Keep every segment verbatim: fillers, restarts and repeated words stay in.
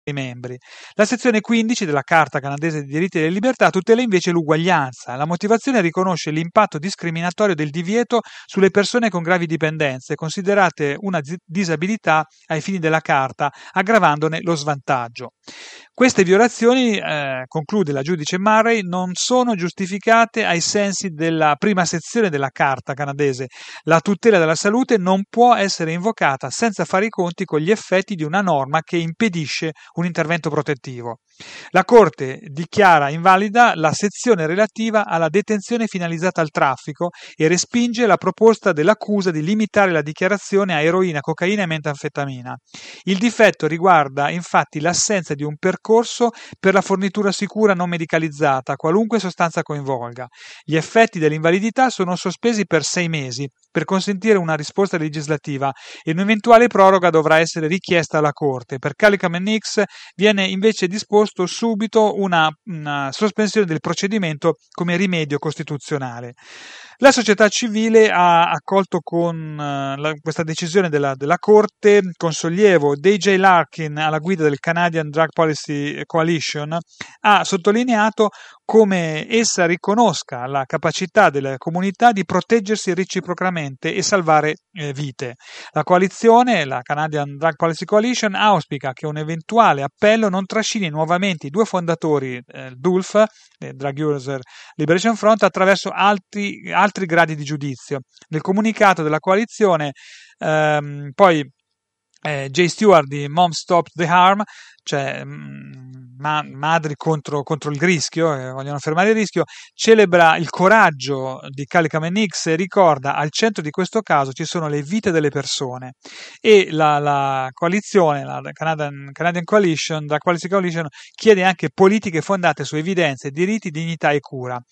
membri. La sezione quindici della Carta canadese dei diritti e delle libertà tutela invece l'uguaglianza. La motivazione riconosce l'impatto discriminatorio del divieto sulle persone con gravi dipendenze, considerate una disabilità ai fini della Carta, aggravandone lo svantaggio. Queste violazioni, eh, conclude la giudice Murray, non sono giustificate ai sensi della prima sezione della Carta canadese. La tutela della salute non può essere invocata senza fare i conti con gli effetti di una norma che impedisce un intervento protettivo. La Corte dichiara invalida la sezione relativa alla detenzione finalizzata al traffico e respinge la proposta dell'accusa di limitare la dichiarazione a eroina, cocaina e metanfetamina. Il difetto riguarda infatti l'assenza di un percorso per la fornitura sicura non medicalizzata, qualunque sostanza coinvolga. Gli effetti dell'invalidità sono sospesi per sei mesi per consentire una risposta legislativa e un'eventuale proroga dovrà essere richiesta alla Corte. Per Calicum e Nix viene invece disposto subito una, una sospensione del procedimento come rimedio costituzionale. La società civile ha accolto con uh, la, questa decisione della, della Corte con sollievo. D J Larkin, alla guida del Canadian Drug Policy Coalition, ha sottolineato come essa riconosca la capacità delle comunità di proteggersi reciprocamente e salvare eh, vite. La coalizione, la Canadian Drug Policy Coalition, auspica che un eventuale appello non trascini nuovamente i due fondatori, eh, D U L F, eh, Drug User Liberation Front, attraverso altri, altri gradi di giudizio. Nel comunicato della coalizione, ehm, poi Eh, Jay Stewart di Mom Stop the Harm, cioè mh, ma- madri contro, contro il rischio, eh, vogliono fermare il rischio, celebra il coraggio di Calicum e Nix e ricorda al centro di questo caso ci sono le vite delle persone. E la, la coalizione, la Canadian, Canadian Coalition, la Quality Coalition, chiede anche politiche fondate su evidenze, diritti, dignità e cura.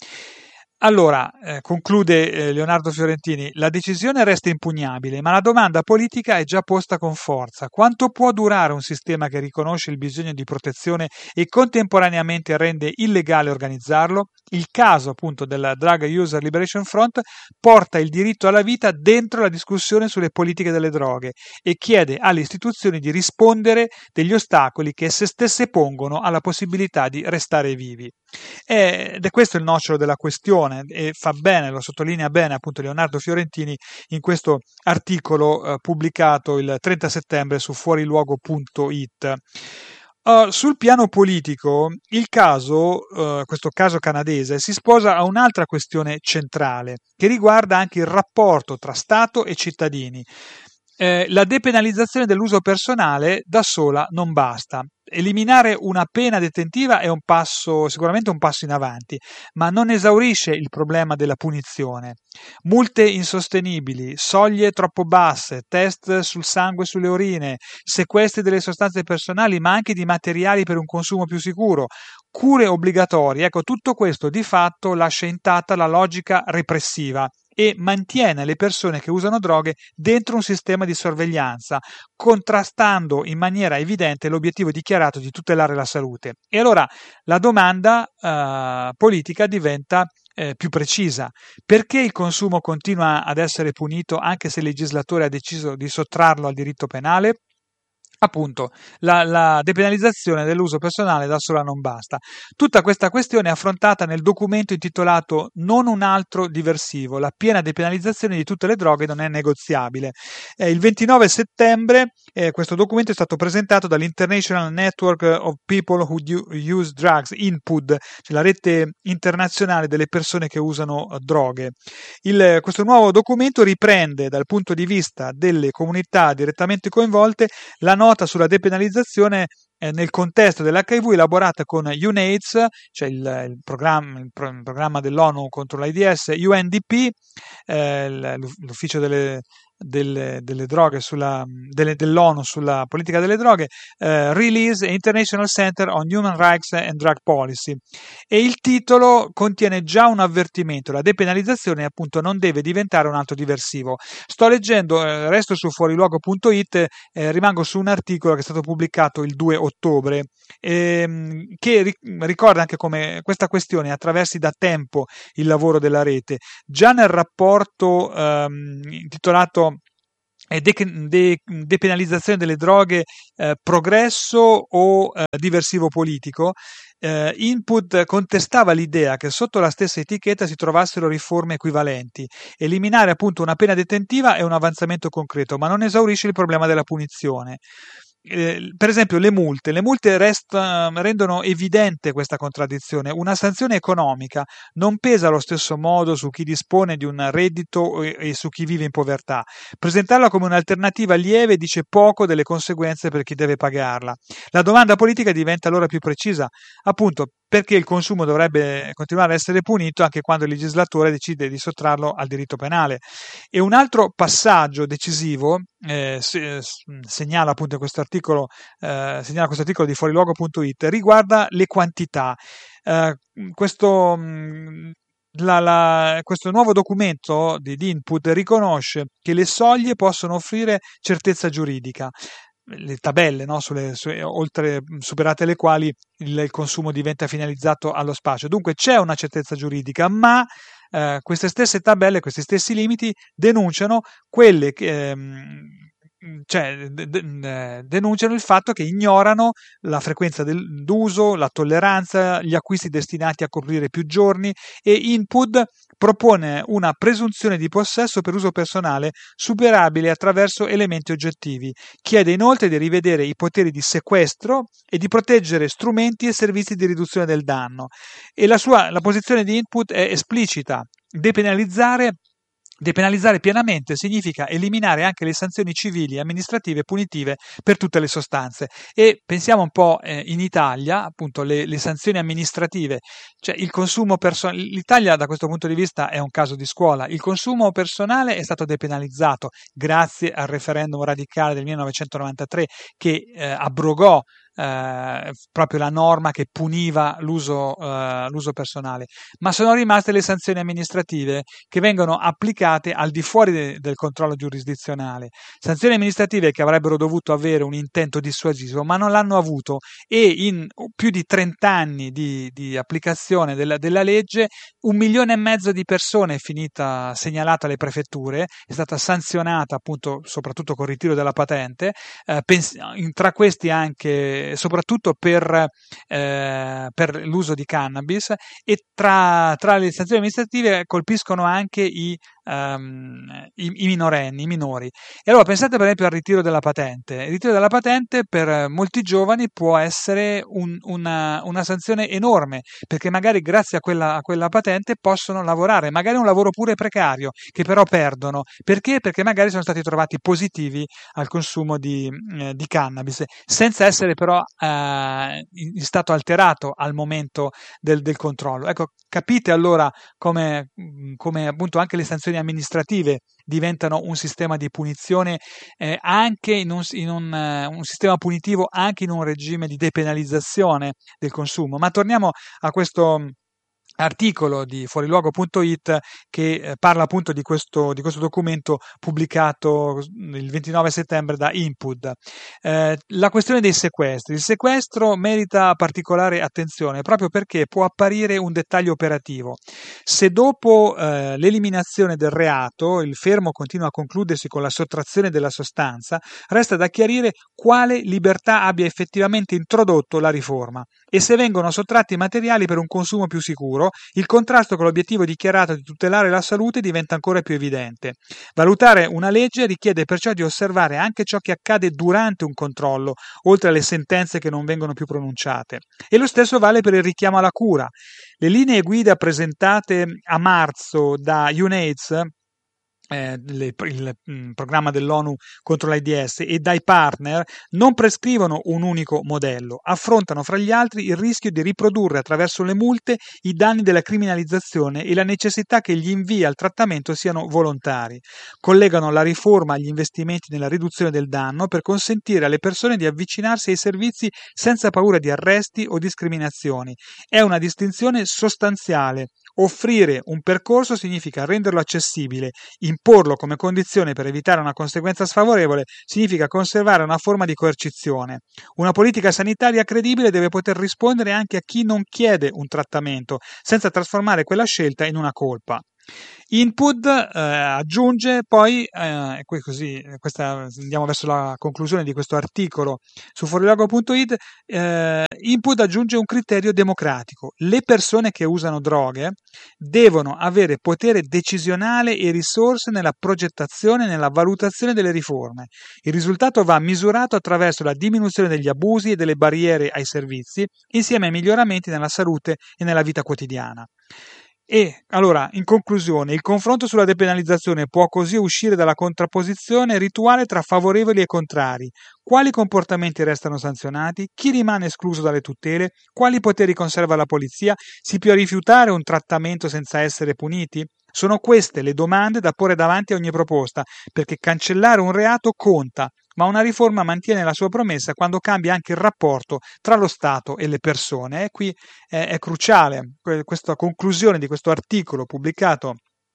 Allora, eh, conclude eh, Leonardo Fiorentini, la decisione resta impugnabile, ma la domanda politica è già posta con forza. Quanto può durare un sistema che riconosce il bisogno di protezione e contemporaneamente rende illegale organizzarlo? Il caso appunto della Drug User Liberation Front porta il diritto alla vita dentro la discussione sulle politiche delle droghe e chiede alle istituzioni di rispondere degli ostacoli che esse stesse pongono alla possibilità di restare vivi. Ed è questo il nocciolo della questione e fa bene, lo sottolinea bene appunto Leonardo Fiorentini in questo articolo eh, pubblicato il trenta settembre su fuoriluogo punto it. Uh, sul piano politico, il caso, uh, questo caso canadese, si sposa a un'altra questione centrale che riguarda anche il rapporto tra Stato e cittadini. Eh, la depenalizzazione dell'uso personale da sola non basta. Eliminare una pena detentiva è un passo, sicuramente un passo in avanti, ma non esaurisce il problema della punizione. Multe insostenibili, soglie troppo basse, test sul sangue e sulle urine, sequestri delle sostanze personali, ma anche di materiali per un consumo più sicuro, cure obbligatorie. Ecco, tutto questo di fatto lascia intatta la logica repressiva e mantiene le persone che usano droghe dentro un sistema di sorveglianza, contrastando in maniera evidente l'obiettivo dichiarato di tutelare la salute. E allora la domanda eh, politica diventa eh, più precisa. Perché il consumo continua ad essere punito anche se il legislatore ha deciso di sottrarlo al diritto penale? Appunto, la, la depenalizzazione dell'uso personale da sola non basta. Tutta questa questione è affrontata nel documento intitolato Non un altro diversivo, la piena depenalizzazione di tutte le droghe non è negoziabile. Eh, il ventinove settembre eh, questo documento è stato presentato dall'International Network of People Who Use Drugs, I N P U D, cioè la rete internazionale delle persone che usano droghe. Il, questo nuovo documento riprende dal punto di vista delle comunità direttamente coinvolte la nota sulla depenalizzazione eh, nel contesto dell'H I V elaborata con UNAIDS, cioè il, il, programma, il, pro, il programma dell'ONU contro l'AIDS, U N D P, eh, l'ufficio delle, delle, delle droghe sulla, delle, dell'ONU sulla politica delle droghe, eh, Release International Center on Human Rights and Drug Policy. E il titolo contiene già un avvertimento: la depenalizzazione appunto non deve diventare un atto diversivo. Sto leggendo, eh, resto su fuoriluogo punto it, eh, rimango su un articolo che è stato pubblicato il due ottobre, ehm, che ri- ricorda anche come questa questione attraversi da tempo il lavoro della rete. Già nel rapporto ehm, intitolato e de- de- depenalizzazione delle droghe, eh, progresso o eh, diversivo politico, eh, Input contestava l'idea che sotto la stessa etichetta si trovassero riforme equivalenti. Eliminare appunto una pena detentiva è un avanzamento concreto, ma non esaurisce il problema della punizione. Eh, per esempio le multe, le multe resta, rendono evidente questa contraddizione. Una sanzione economica non pesa allo stesso modo su chi dispone di un reddito e, e su chi vive in povertà. Presentarla come un'alternativa lieve dice poco delle conseguenze per chi deve pagarla. La domanda politica diventa allora più precisa, appunto perché il consumo dovrebbe continuare a essere punito anche quando il legislatore decide di sottrarlo al diritto penale. E un altro passaggio decisivo, eh, se, segnala appunto questo articolo, eh, segnala questo articolo di fuoriluogo punto it, riguarda le quantità. Eh, questo mh, La, la, questo nuovo documento di, di Input riconosce che le soglie possono offrire certezza giuridica, le tabelle, no? Sulle, su, oltre superate le quali il, il consumo diventa finalizzato allo spaccio. Dunque c'è una certezza giuridica, ma eh, queste stesse tabelle, questi stessi limiti denunciano quelle che... Ehm, cioè, de- de- denunciano il fatto che ignorano la frequenza del- d'uso, la tolleranza, gli acquisti destinati a coprire più giorni, e Input propone una presunzione di possesso per uso personale superabile attraverso elementi oggettivi. Chiede inoltre di rivedere i poteri di sequestro e di proteggere strumenti e servizi di riduzione del danno. E la sua la posizione di Input è esplicita: depenalizzare Depenalizzare pienamente significa eliminare anche le sanzioni civili, amministrative e punitive per tutte le sostanze. E pensiamo un po' eh, in Italia, appunto, le, le sanzioni amministrative, cioè il consumo personale. L'Italia da questo punto di vista è un caso di scuola. Il consumo personale è stato depenalizzato grazie al referendum radicale del millenovecentonovantatré che eh, abrogò eh, proprio la norma che puniva l'uso, eh, l'uso personale, ma sono rimaste le sanzioni amministrative che vengono applicate al di fuori de- del controllo giurisdizionale, sanzioni amministrative che avrebbero dovuto avere un intento dissuasivo ma non l'hanno avuto, e in più di trenta anni di, di applicazione della, della legge un milione e mezzo di persone è finita segnalata alle prefetture, è stata sanzionata appunto soprattutto con il ritiro della patente, eh, pens- tra questi anche soprattutto per, eh, per l'uso di cannabis, e tra, tra le sanzioni amministrative colpiscono anche i, um, i, i minorenni, i minori. E allora pensate per esempio al ritiro della patente. Il ritiro della patente per molti giovani può essere un, una, una sanzione enorme, perché magari grazie a quella, a quella patente possono lavorare, magari un lavoro pure precario, che però perdono. Perché? Perché magari sono stati trovati positivi al consumo di, eh, di cannabis, senza essere però eh, in stato alterato al momento del, del controllo. Ecco, capite allora come, come appunto anche le sanzioni amministrative diventano un sistema di punizione, eh, anche in, un, in un, uh, un sistema punitivo anche in un regime di depenalizzazione del consumo. Ma torniamo a questo articolo di fuoriluogo punto it che eh, parla appunto di questo, di questo documento pubblicato il ventinove settembre da Input. Eh, la questione dei sequestri. Il sequestro merita particolare attenzione proprio perché può apparire un dettaglio operativo. Se dopo eh, l'eliminazione del reato il fermo continua a concludersi con la sottrazione della sostanza, resta da chiarire quale libertà abbia effettivamente introdotto la riforma e se vengono sottratti materiali per un consumo più sicuro, il contrasto con l'obiettivo dichiarato di tutelare la salute diventa ancora più evidente. Valutare una legge richiede perciò di osservare anche ciò che accade durante un controllo, oltre alle sentenze che non vengono più pronunciate. E lo stesso vale per il richiamo alla cura. Le linee guida presentate a marzo da UNAIDS, Eh, le, il mh, programma dell'ONU contro l'AIDS, e dai partner non prescrivono un unico modello, affrontano fra gli altri il rischio di riprodurre attraverso le multe i danni della criminalizzazione e la necessità che gli invii al trattamento siano volontari. Collegano la riforma agli investimenti nella riduzione del danno per consentire alle persone di avvicinarsi ai servizi senza paura di arresti o discriminazioni. È una distinzione sostanziale. Offrire un percorso significa renderlo accessibile, imporlo come condizione per evitare una conseguenza sfavorevole significa conservare una forma di coercizione. Una politica sanitaria credibile deve poter rispondere anche a chi non chiede un trattamento, senza trasformare quella scelta in una colpa. Input eh, aggiunge poi, eh, così questa, andiamo verso la conclusione di questo articolo su fuoriluogo punto it, eh, Input aggiunge un criterio democratico. Le persone che usano droghe devono avere potere decisionale e risorse nella progettazione e nella valutazione delle riforme. Il risultato va misurato attraverso la diminuzione degli abusi e delle barriere ai servizi, insieme ai miglioramenti nella salute e nella vita quotidiana. E allora, in conclusione, il confronto sulla depenalizzazione può così uscire dalla contrapposizione rituale tra favorevoli e contrari. Quali comportamenti restano sanzionati? Chi rimane escluso dalle tutele? Quali poteri conserva la polizia? Si può rifiutare un trattamento senza essere puniti? Sono queste le domande da porre davanti a ogni proposta, perché cancellare un reato conta, ma una riforma mantiene la sua promessa quando cambia anche il rapporto tra lo Stato e le persone. E qui è, è cruciale questa conclusione di questo articolo pubblicato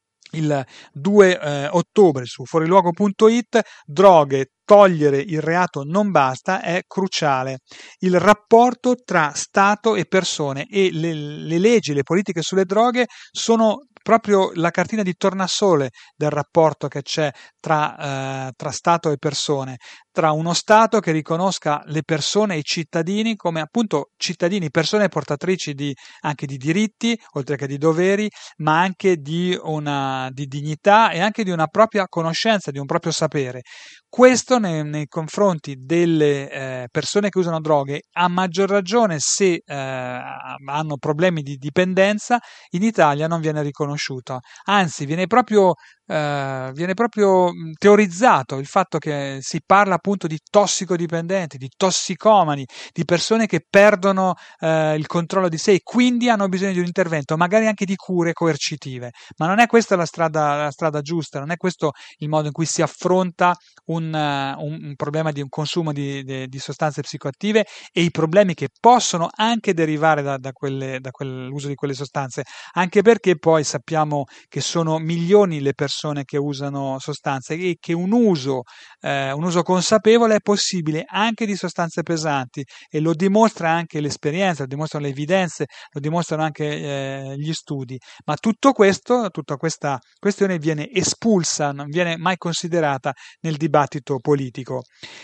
il due eh, ottobre su fuoriluogo punto it, droghe, togliere il reato non basta, è cruciale. Il rapporto tra Stato e persone e le, le leggi, le politiche sulle droghe sono proprio la cartina di tornasole del rapporto che c'è tra, eh, tra Stato e persone, tra uno Stato che riconosca le persone e i cittadini come appunto cittadini, persone portatrici di, anche di diritti, oltre che di doveri, ma anche di una di dignità e anche di una propria conoscenza, di un proprio sapere. Questo nei, nei confronti delle eh, persone che usano droghe, a maggior ragione se eh, hanno problemi di dipendenza, in Italia non viene riconosciuto, anzi viene proprio Uh, viene proprio teorizzato il fatto che si parla appunto di tossicodipendenti, di tossicomani, di persone che perdono uh, il controllo di sé e quindi hanno bisogno di un intervento, magari anche di cure coercitive. Ma non è questa la strada, la strada giusta, non è questo il modo in cui si affronta un, uh, un, un problema di un consumo di, di, di sostanze psicoattive e i problemi che possono anche derivare da, da, quelle, da quell'uso di quelle sostanze, anche perché poi sappiamo che sono milioni le persone che usano sostanze e che un uso, eh, un uso consapevole è possibile anche di sostanze pesanti e lo dimostra anche l'esperienza, lo dimostrano le evidenze, lo dimostrano anche eh, gli studi, ma tutto questo, tutta questa questione viene espulsa, non viene mai considerata nel dibattito politico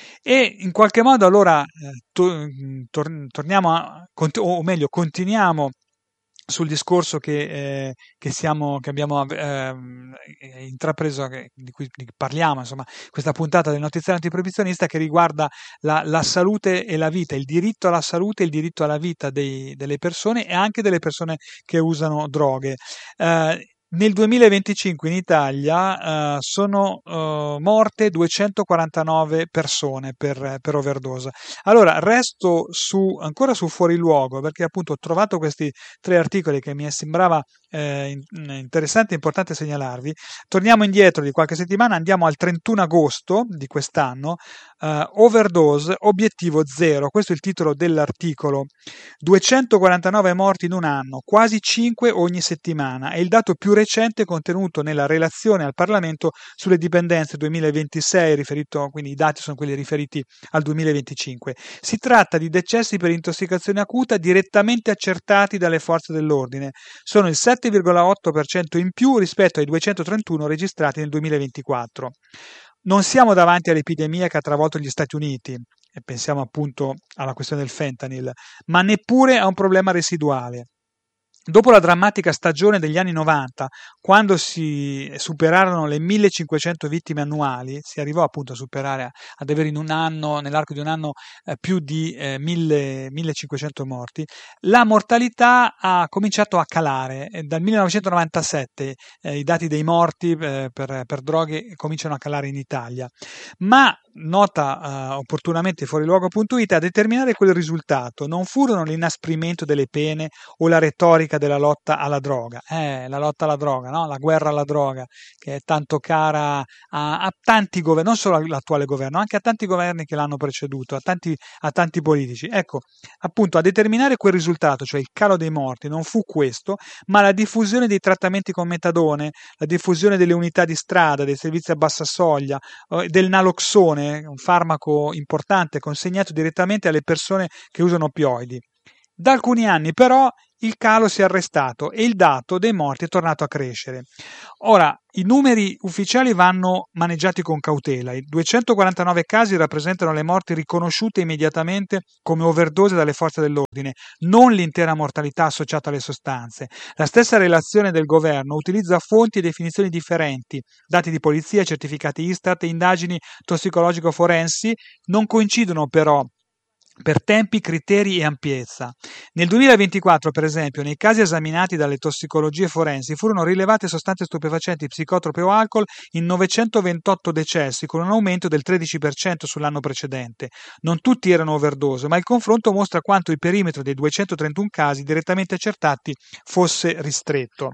e in qualche modo allora eh, to- tor- torniamo a, o meglio continuiamo sul discorso che, eh, che, siamo, che abbiamo eh, intrapreso, che, di cui parliamo, insomma, questa puntata del notiziario antiproibizionista che riguarda la, la salute e la vita, il diritto alla salute e il diritto alla vita dei, delle persone e anche delle persone che usano droghe. Eh, Nel duemilaventicinque in Italia uh, sono uh, morte duecentoquarantanove persone per, per overdose. Allora, resto su, ancora su fuoriluogo, perché appunto ho trovato questi tre articoli che mi sembrava eh, interessante e importante segnalarvi. Torniamo indietro di qualche settimana, andiamo al trentuno agosto di quest'anno, uh, overdose, obiettivo zero, questo è il titolo dell'articolo. duecentoquarantanove morti in un anno, quasi cinque ogni settimana, è il dato più recente contenuto nella relazione al Parlamento sulle dipendenze duemilaventisei, riferito, quindi i dati sono quelli riferiti al duemilaventicinque. Si tratta di decessi per intossicazione acuta direttamente accertati dalle forze dell'ordine. Sono il sette virgola otto per cento in più rispetto ai duecentotrentuno registrati nel duemilaventiquattro. Non siamo davanti all'epidemia che ha travolto gli Stati Uniti, e pensiamo appunto alla questione del fentanyl, ma neppure a un problema residuale. Dopo la drammatica stagione degli anni novanta, quando si superarono le millecinquecento vittime annuali, si arrivò appunto a superare, ad avere in un anno, nell'arco di un anno, eh, più di eh, mille, millecinquecento morti, la mortalità ha cominciato a calare. Dal millenovecentonovantasette eh, i dati dei morti eh, per, per droghe cominciano a calare in Italia. Ma nota uh, opportunamente fuoriluogo punto it, a determinare quel risultato non furono l'inasprimento delle pene o la retorica della lotta alla droga, eh, la lotta alla droga, no? La guerra alla droga, che è tanto cara a, a tanti governi, non solo all'attuale governo, anche a tanti governi che l'hanno preceduto, a tanti, a tanti politici. Ecco, appunto, a determinare quel risultato, cioè il calo dei morti, non fu questo, ma la diffusione dei trattamenti con metadone, la diffusione delle unità di strada, dei servizi a bassa soglia, eh, del naloxone, un farmaco importante consegnato direttamente alle persone che usano opioidi. Da alcuni anni però il calo si è arrestato e il dato dei morti è tornato a crescere. Ora, i numeri ufficiali vanno maneggiati con cautela. I duecentoquarantanove casi rappresentano le morti riconosciute immediatamente come overdose dalle forze dell'ordine, non l'intera mortalità associata alle sostanze. La stessa relazione del governo utilizza fonti e definizioni differenti. Dati di polizia, certificati Istat e indagini tossicologico-forensi non coincidono però per tempi, criteri e ampiezza. Nel duemilaventiquattro, per esempio, nei casi esaminati dalle tossicologie forensi furono rilevate sostanze stupefacenti, psicotrope o alcol in novecentoventotto decessi, con un aumento del tredici per cento sull'anno precedente. Non tutti erano overdose, ma il confronto mostra quanto il perimetro dei duecentotrentuno casi direttamente accertati fosse ristretto.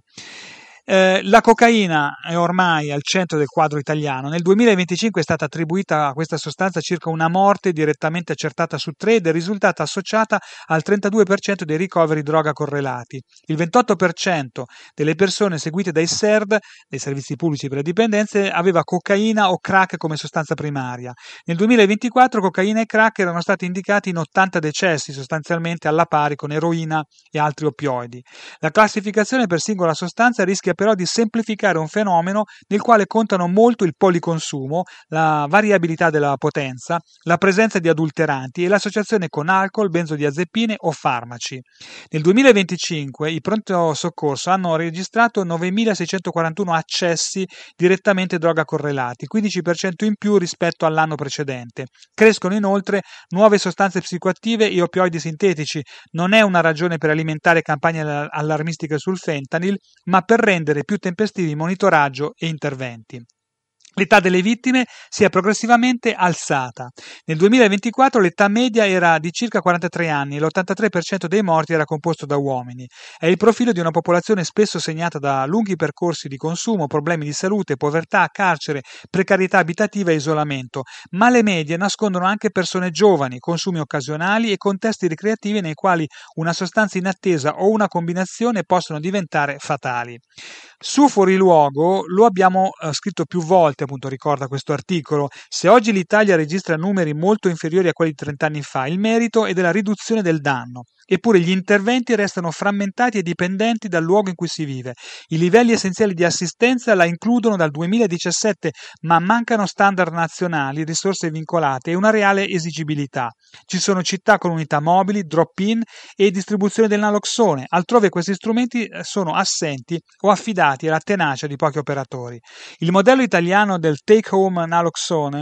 Eh, la cocaina è ormai al centro del quadro italiano. Nel duemilaventicinque è stata attribuita a questa sostanza circa una morte direttamente accertata su tre ed è risultata associata al trentadue per cento dei ricoveri droga correlati. Il ventotto per cento delle persone seguite dai S E R D, dei servizi pubblici per le dipendenze, aveva cocaina o crack come sostanza primaria. Nel duemilaventiquattro cocaina e crack erano stati indicati in ottanta decessi, sostanzialmente alla pari con eroina e altri oppioidi. La classificazione per singola sostanza rischia però di semplificare un fenomeno nel quale contano molto il policonsumo, la variabilità della potenza, la presenza di adulteranti e l'associazione con alcol, benzodiazepine o farmaci. Nel duemilaventicinque i pronto soccorso hanno registrato novemilaseicentoquarantuno accessi direttamente droga correlati, quindici per cento in più rispetto all'anno precedente. Crescono inoltre nuove sostanze psicoattive e oppioidi sintetici. Non è una ragione per alimentare campagne allarmistiche sul fentanyl, ma per rendere più tempestivi monitoraggio e interventi. L'età delle vittime si è progressivamente alzata. Nel duemilaventiquattro l'età media era di circa quarantatré anni e l'ottantatré per cento dei morti era composto da uomini. È il profilo di una popolazione spesso segnata da lunghi percorsi di consumo, problemi di salute, povertà, carcere, precarietà abitativa e isolamento, ma le medie nascondono anche persone giovani, consumi occasionali e contesti ricreativi nei quali una sostanza inattesa o una combinazione possono diventare fatali. Su Fuori Luogo lo abbiamo eh, scritto più volte, appunto ricorda questo articolo. Se oggi l'Italia registra numeri molto inferiori a quelli di trent'anni fa, il merito è della riduzione del danno. Eppure gli interventi restano frammentati e dipendenti dal luogo in cui si vive. I livelli essenziali di assistenza la includono dal duemiladiciassette, ma mancano standard nazionali, risorse vincolate e una reale esigibilità. Ci sono città con unità mobili, drop-in e distribuzione del naloxone. Altrove questi strumenti sono assenti o affidati alla tenacia di pochi operatori. Il modello italiano del take-home naloxone,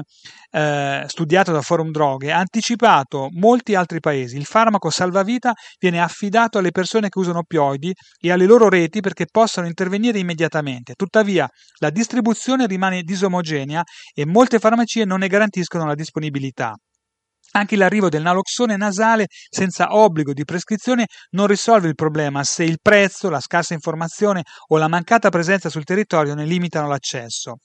eh, studiato da Forum Droghe, ha anticipato molti altri paesi. Il farmaco salvavita viene affidato alle persone che usano oppioidi e alle loro reti perché possano intervenire immediatamente. Tuttavia, la distribuzione rimane disomogenea e molte farmacie non ne garantiscono la disponibilità. Anche l'arrivo del naloxone nasale senza obbligo di prescrizione non risolve il problema se il prezzo, la scarsa informazione o la mancata presenza sul territorio ne limitano l'accesso.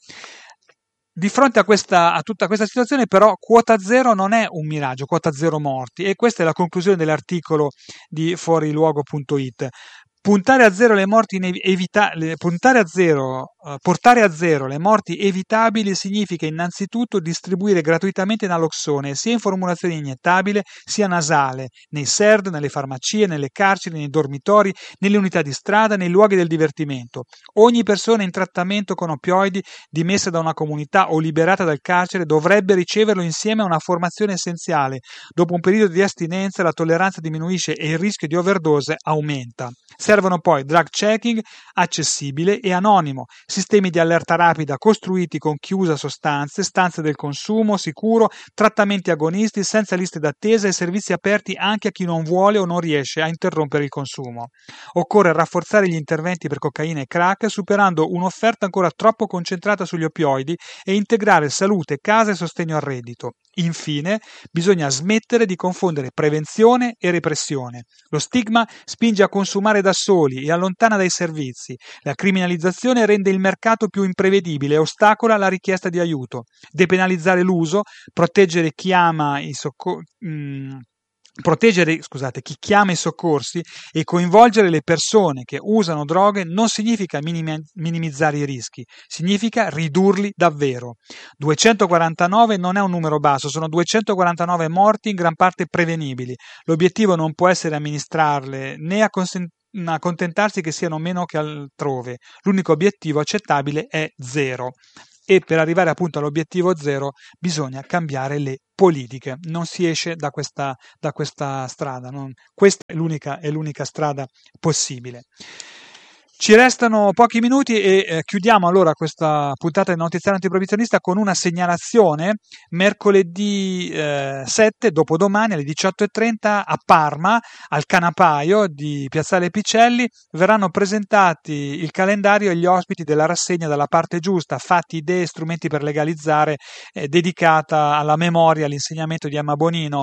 Di fronte a, questa, a tutta questa situazione, però, quota zero non è un miraggio, quota zero morti, e questa è la conclusione dell'articolo di fuoriluogo punto it. Puntare a zero le morti evita- le, puntare a zero, uh, portare a zero le morti evitabili significa innanzitutto distribuire gratuitamente naloxone sia in formulazione iniettabile sia nasale nei S E R D, nelle farmacie, nelle carceri, nei dormitori, nelle unità di strada, nei luoghi del divertimento. Ogni persona in trattamento con oppioidi dimessa da una comunità o liberata dal carcere dovrebbe riceverlo insieme a una formazione essenziale. Dopo un periodo di astinenza la tolleranza diminuisce e il rischio di overdose aumenta. Servono poi drug checking accessibile e anonimo, sistemi di allerta rapida costruiti con chi usa sostanze, stanze del consumo sicuro, trattamenti agonisti senza liste d'attesa e servizi aperti anche a chi non vuole o non riesce a interrompere il consumo. Occorre rafforzare gli interventi per cocaina e crack superando un'offerta ancora troppo concentrata sugli oppioidi e integrare salute, casa e sostegno al reddito. Infine, bisogna smettere di confondere prevenzione e repressione. Lo stigma spinge a consumare da soli e allontana dai servizi. La criminalizzazione rende il mercato più imprevedibile e ostacola la richiesta di aiuto. Depenalizzare l'uso, proteggere chi ama i soccorsi. Mh, Proteggere scusate, chi chiama i soccorsi e coinvolgere le persone che usano droghe non significa minim- minimizzare i rischi, significa ridurli davvero. duecentoquarantanove non è un numero basso, sono duecentoquarantanove morti in gran parte prevenibili. L'obiettivo non può essere amministrarle né, acconsent- accontentarsi che siano meno che altrove. L'unico obiettivo accettabile è zero. E per arrivare appunto all'obiettivo zero bisogna cambiare le politiche, non si esce da questa, da questa strada, non, questa è l'unica, è l'unica strada possibile. Ci restano pochi minuti e eh, chiudiamo allora questa puntata del notiziario antiproibizionista con una segnalazione. Mercoledì eh, sette, dopodomani alle diciotto e trenta a Parma, al Canapaio di Piazzale Picelli, verranno presentati il calendario e gli ospiti della rassegna Dalla parte giusta, fatti, idee e strumenti per legalizzare, eh, dedicata alla memoria e all'insegnamento di Emma Bonino,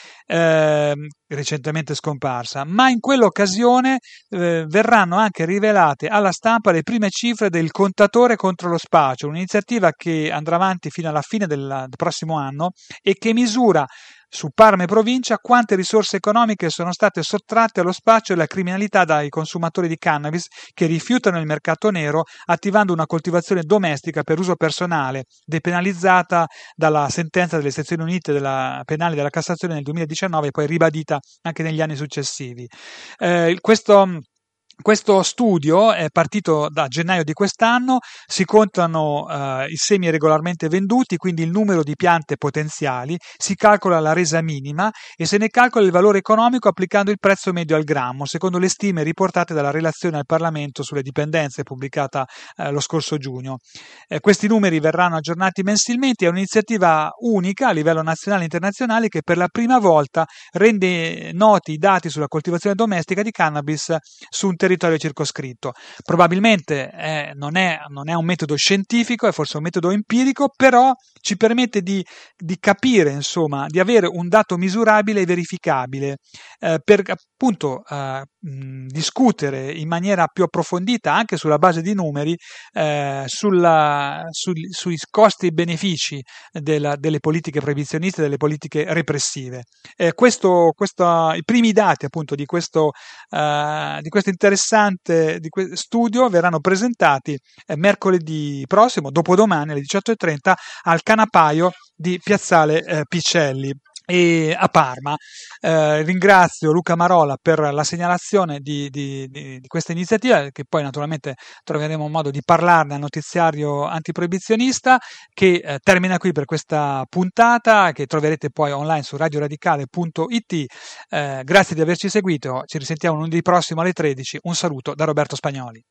eh, recentemente scomparsa, ma in quell'occasione eh, verranno anche rivelate alla stampa le prime cifre del contatore contro lo spaccio, un'iniziativa che andrà avanti fino alla fine del, del prossimo anno e che misura su Parma e provincia quante risorse economiche sono state sottratte allo spaccio e alla criminalità dai consumatori di cannabis che rifiutano il mercato nero, attivando una coltivazione domestica per uso personale, depenalizzata dalla sentenza delle sezioni unite della penale della Cassazione nel duemiladiciannove e poi ribadita anche negli anni successivi. Eh, questo Questo studio è partito da gennaio di quest'anno, si contano eh, i semi regolarmente venduti, quindi il numero di piante potenziali, si calcola la resa minima e se ne calcola il valore economico applicando il prezzo medio al grammo, secondo le stime riportate dalla relazione al Parlamento sulle dipendenze pubblicata eh, lo scorso giugno. Eh, questi numeri verranno aggiornati mensilmente, è un'iniziativa unica a livello nazionale e internazionale che per la prima volta rende noti i dati sulla coltivazione domestica di cannabis su un territorio circoscritto. Probabilmente eh, non, è, non è un metodo scientifico, è forse un metodo empirico, però ci permette di, di capire, insomma, di avere un dato misurabile e verificabile eh, per appunto eh, mh, discutere in maniera più approfondita anche sulla base di numeri eh, sulla, su, sui costi e benefici della, delle politiche proibizioniste, delle politiche repressive. Eh, questo, questo, i primi dati appunto di questo, eh, di questo interessante di que- studio verranno presentati eh, mercoledì prossimo, dopodomani alle diciotto e trenta al Canapaio di Piazzale eh, Picelli e a Parma. Eh, ringrazio Luca Marola per la segnalazione di, di, di, di questa iniziativa, che poi naturalmente troveremo modo di parlarne al notiziario antiproibizionista, che eh, termina qui per questa puntata, che troverete poi online su radio radicale punto it. Eh, grazie di averci seguito, ci risentiamo lunedì prossimo alle tredici. Un saluto da Roberto Spagnoli.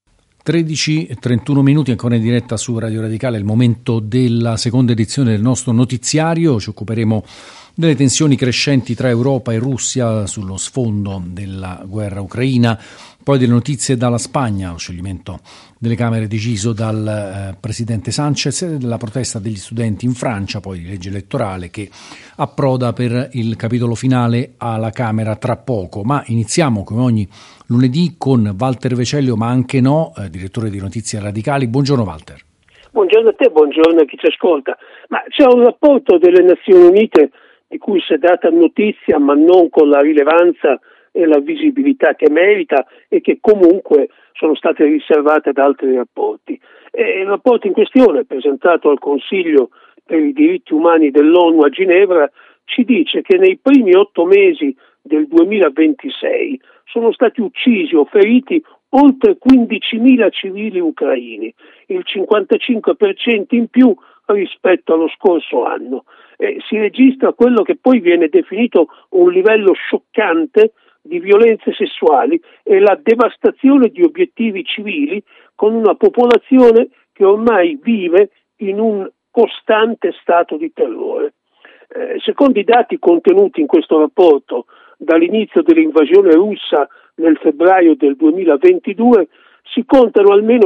tredici e trentuno minuti ancora in diretta su Radio Radicale, il momento della seconda edizione del nostro notiziario. Ci occuperemo delle tensioni crescenti tra Europa e Russia sullo sfondo della guerra ucraina, poi delle notizie dalla Spagna, lo scioglimento delle Camere deciso dal eh, presidente Sanchez, e della protesta degli studenti in Francia, poi di legge elettorale che approda per il capitolo finale alla Camera tra poco. Ma iniziamo come ogni lunedì con Walter Vecellio, ma anche no, eh, direttore di Notizie Radicali. Buongiorno Walter. Buongiorno a te, buongiorno a chi ci ascolta. Ma c'è un rapporto delle Nazioni Unite di cui si è data notizia, ma non con la rilevanza e la visibilità che merita e che comunque sono state riservate da altri rapporti. E il rapporto in questione, presentato al Consiglio per i diritti umani dell'ONU a Ginevra, ci dice che nei primi otto mesi del duemilaventisei sono stati uccisi o feriti oltre quindicimila civili ucraini, il cinquantacinque per cento in più rispetto allo scorso anno. Eh, si registra quello che poi viene definito un livello scioccante di violenze sessuali e la devastazione di obiettivi civili, con una popolazione che ormai vive in un costante stato di terrore. Eh, secondo i dati contenuti in questo rapporto, dall'inizio dell'invasione russa nel febbraio del duemilaventidue si contano almeno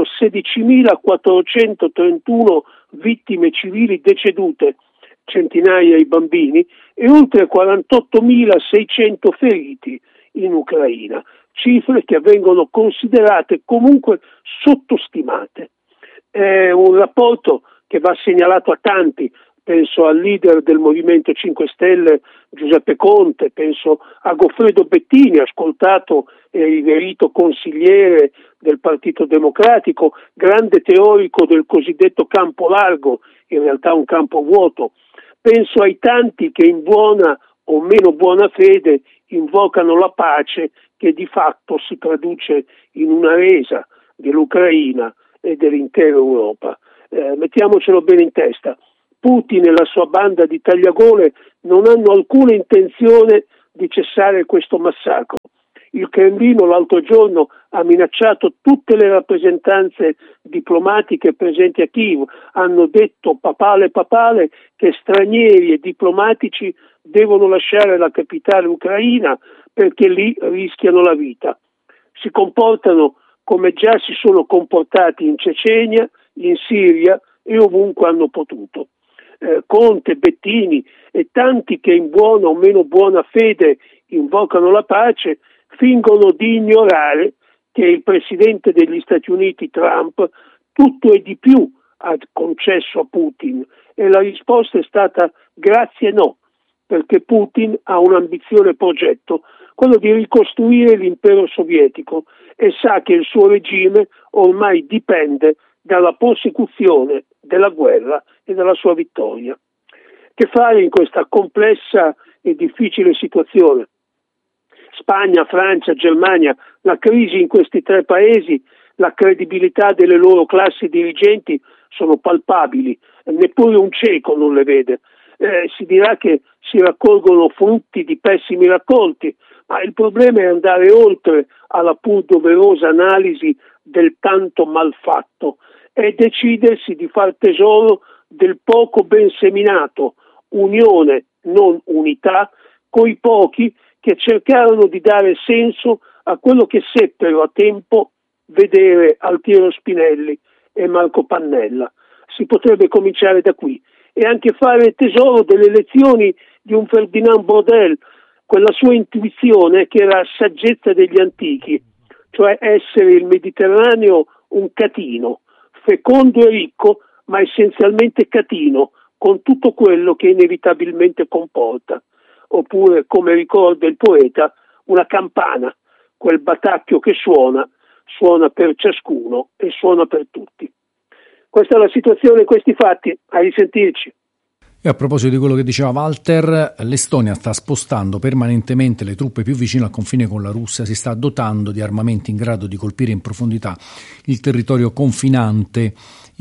sedicimilaquattrocentotrentuno vittime civili decedute, centinaia i bambini, e oltre quarantottomilaseicento feriti in Ucraina, cifre che vengono considerate comunque sottostimate. È un rapporto che va segnalato a tanti. Penso al leader del Movimento cinque Stelle Giuseppe Conte, penso a Goffredo Bettini, ascoltato e riverito consigliere del Partito Democratico, grande teorico del cosiddetto campo largo, in realtà un campo vuoto. Penso ai tanti che in buona o meno buona fede invocano la pace che di fatto si traduce in una resa dell'Ucraina e dell'intera Europa. Eh, mettiamocelo bene in testa, Putin e la sua banda di tagliagole non hanno alcuna intenzione di cessare questo massacro. Il Cremlino l'altro giorno ha minacciato tutte le rappresentanze diplomatiche presenti a Kiev, hanno detto papale papale che stranieri e diplomatici devono lasciare la capitale ucraina perché lì rischiano la vita. Si comportano come già si sono comportati in Cecenia, in Siria e ovunque hanno potuto. Eh, Conte, Bettini e tanti che in buona o meno buona fede invocano la pace fingono di ignorare che il presidente degli Stati Uniti Trump tutto e di più ha concesso a Putin e la risposta è stata grazie no, perché Putin ha un'ambizione progetto, quello di ricostruire l'impero sovietico e sa che il suo regime ormai dipende dalla prosecuzione della guerra e dalla sua vittoria. Che fare in questa complessa e difficile situazione? Spagna, Francia, Germania, la crisi in questi tre paesi, la credibilità delle loro classi dirigenti sono palpabili, neppure un cieco non le vede. Eh, si dirà che si raccolgono frutti di pessimi raccolti, ma il problema è andare oltre alla pur doverosa analisi del tanto malfatto e decidersi di far tesoro del poco ben seminato, unione, non unità, coi pochi che cercarono di dare senso a quello che seppero a tempo vedere Altiero Spinelli e Marco Pannella. Si potrebbe cominciare da qui e anche fare tesoro delle lezioni di un Ferdinand Braudel, quella sua intuizione che era saggezza degli antichi, cioè essere il Mediterraneo un catino, fecondo e ricco, ma essenzialmente catino, con tutto quello che inevitabilmente comporta. Oppure, come ricorda il poeta, una campana, quel batacchio che suona, suona per ciascuno e suona per tutti. Questa è la situazione, questi fatti, a risentirci. E a proposito di quello che diceva Walter, l'Estonia sta spostando permanentemente le truppe più vicine al confine con la Russia, si sta dotando di armamenti in grado di colpire in profondità il territorio confinante.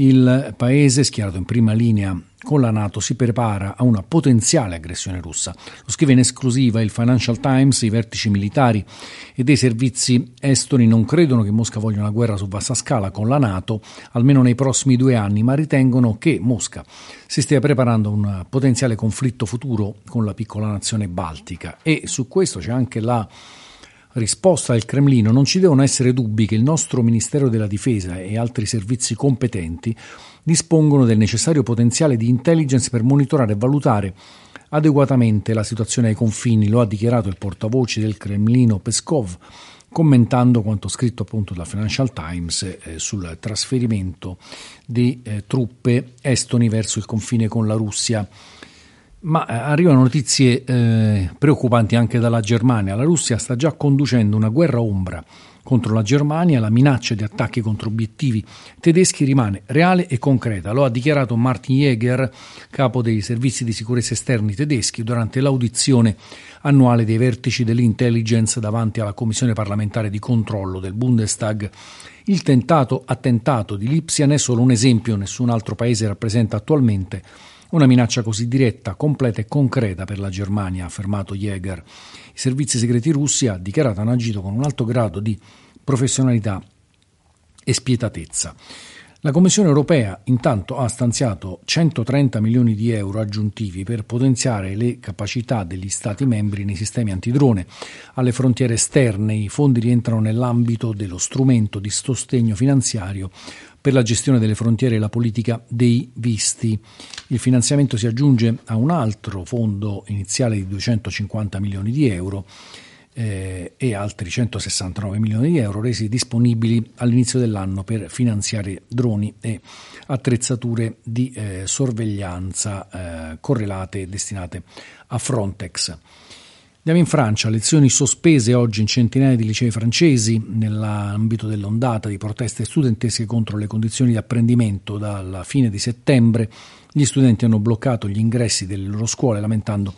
Il paese, schierato in prima linea con la NATO, si prepara a una potenziale aggressione russa. Lo scrive in esclusiva il Financial Times: i vertici militari e dei servizi estoni non credono che Mosca voglia una guerra su vasta scala con la NATO, almeno nei prossimi due anni, ma ritengono che Mosca si stia preparando a un potenziale conflitto futuro con la piccola nazione baltica. E su questo c'è anche la risposta del Cremlino: non ci devono essere dubbi che il nostro Ministero della Difesa e altri servizi competenti dispongono del necessario potenziale di intelligence per monitorare e valutare adeguatamente la situazione ai confini, lo ha dichiarato il portavoce del Cremlino Peskov, commentando quanto scritto appunto da Financial Times eh, sul trasferimento di eh, truppe estoni verso il confine con la Russia. Ma eh, arrivano notizie eh, preoccupanti anche dalla Germania. La Russia sta già conducendo una guerra ombra contro la Germania, la minaccia di attacchi contro obiettivi tedeschi rimane reale e concreta. Lo ha dichiarato Martin Jäger, capo dei servizi di sicurezza esterni tedeschi, durante l'audizione annuale dei vertici dell'intelligence davanti alla Commissione parlamentare di controllo del Bundestag. Il tentato attentato di Lipsia è solo un esempio, nessun altro paese rappresenta attualmente una minaccia così diretta, completa e concreta per la Germania, ha affermato Jäger. I servizi segreti russi, ha dichiarato, hanno agito con un alto grado di professionalità e spietatezza. La Commissione europea intanto ha stanziato centotrenta milioni di euro aggiuntivi per potenziare le capacità degli Stati membri nei sistemi antidrone alle frontiere esterne. I fondi rientrano nell'ambito dello strumento di sostegno finanziario per la gestione delle frontiere e la politica dei visti. Il finanziamento si aggiunge a un altro fondo iniziale di duecentocinquanta milioni di euro eh, e altri centosessantanove milioni di euro resi disponibili all'inizio dell'anno per finanziare droni e attrezzature di eh, sorveglianza eh, correlate e destinate a Frontex. Andiamo in Francia, lezioni sospese oggi in centinaia di licei francesi nell'ambito dell'ondata di proteste studentesche contro le condizioni di apprendimento. Dalla fine di settembre gli studenti hanno bloccato gli ingressi delle loro scuole lamentando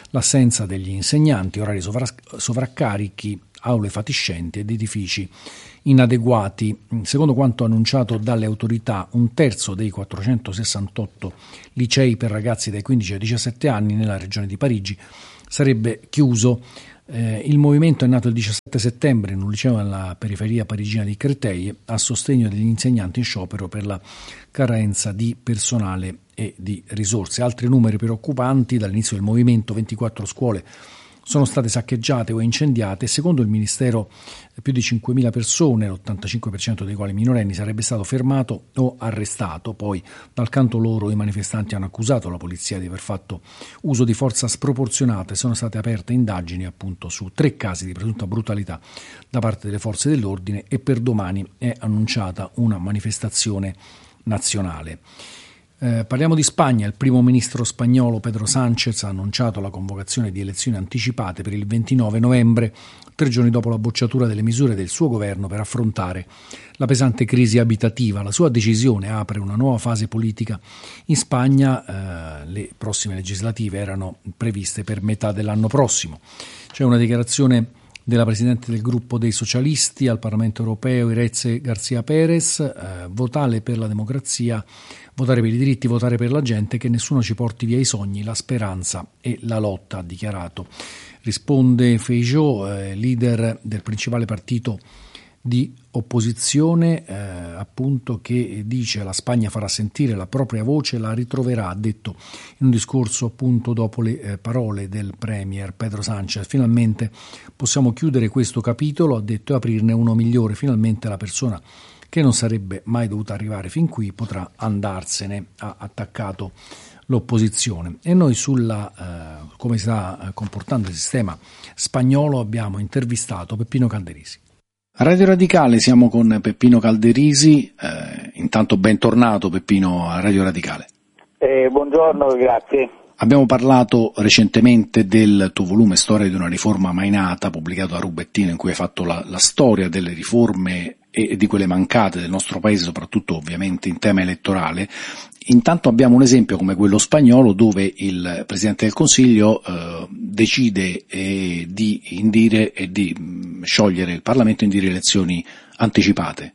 l'assenza degli insegnanti, orari sovra- sovraccarichi, aule fatiscenti ed edifici inadeguati. Secondo quanto annunciato dalle autorità, un terzo dei quattrocentosessantotto licei per ragazzi dai quindici ai diciassette anni nella regione di Parigi sarebbe chiuso. Eh, il movimento è nato il diciassette settembre in un liceo nella periferia parigina di Créteil a sostegno degli insegnanti in sciopero per la carenza di personale e di risorse. Altri numeri preoccupanti: dall'inizio del movimento ventiquattro scuole sono state saccheggiate o incendiate. Secondo il Ministero più di cinquemila persone, l'ottantacinque per cento dei quali minorenni, sarebbe stato fermato o arrestato. Poi dal canto loro i manifestanti hanno accusato la polizia di aver fatto uso di forza sproporzionata e sono state aperte indagini appunto su tre casi di presunta brutalità da parte delle forze dell'ordine e per domani è annunciata una manifestazione nazionale. Eh, parliamo di Spagna. Il primo ministro spagnolo Pedro Sánchez ha annunciato la convocazione di elezioni anticipate per il ventinove novembre, tre giorni dopo la bocciatura delle misure del suo governo per affrontare la pesante crisi abitativa. La sua decisione apre una nuova fase politica in Spagna. Eh, le prossime legislative erano previste per metà dell'anno prossimo. C'è una dichiarazione della Presidente del gruppo dei socialisti al Parlamento europeo, Iretze García Pérez: eh, votare per la democrazia, votare per i diritti, votare per la gente, che nessuno ci porti via i sogni, la speranza e la lotta, ha dichiarato. Risponde Feijóo, eh, leader del principale partito di opposizione, eh, appunto, che dice: la Spagna farà sentire la propria voce, la ritroverà, ha detto in un discorso appunto dopo le eh, parole del premier Pedro Sánchez. Finalmente possiamo chiudere questo capitolo, ha detto, e aprirne uno migliore. Finalmente la persona che non sarebbe mai dovuta arrivare fin qui potrà andarsene, ha attaccato l'opposizione. E noi sulla eh, come si sta comportando il sistema spagnolo abbiamo intervistato Peppino Calderisi. A Radio Radicale siamo con Peppino Calderisi. Eh, intanto bentornato Peppino a Radio Radicale. Eh, buongiorno, grazie. Abbiamo parlato recentemente del tuo volume Storia di una riforma mai nata, pubblicato da Rubettino, in cui hai fatto la, la storia delle riforme e di quelle mancate del nostro paese, soprattutto ovviamente in tema elettorale. Intanto abbiamo un esempio come quello spagnolo, dove il Presidente del Consiglio eh, decide eh, di indire e di mh, sciogliere il Parlamento e indire elezioni anticipate.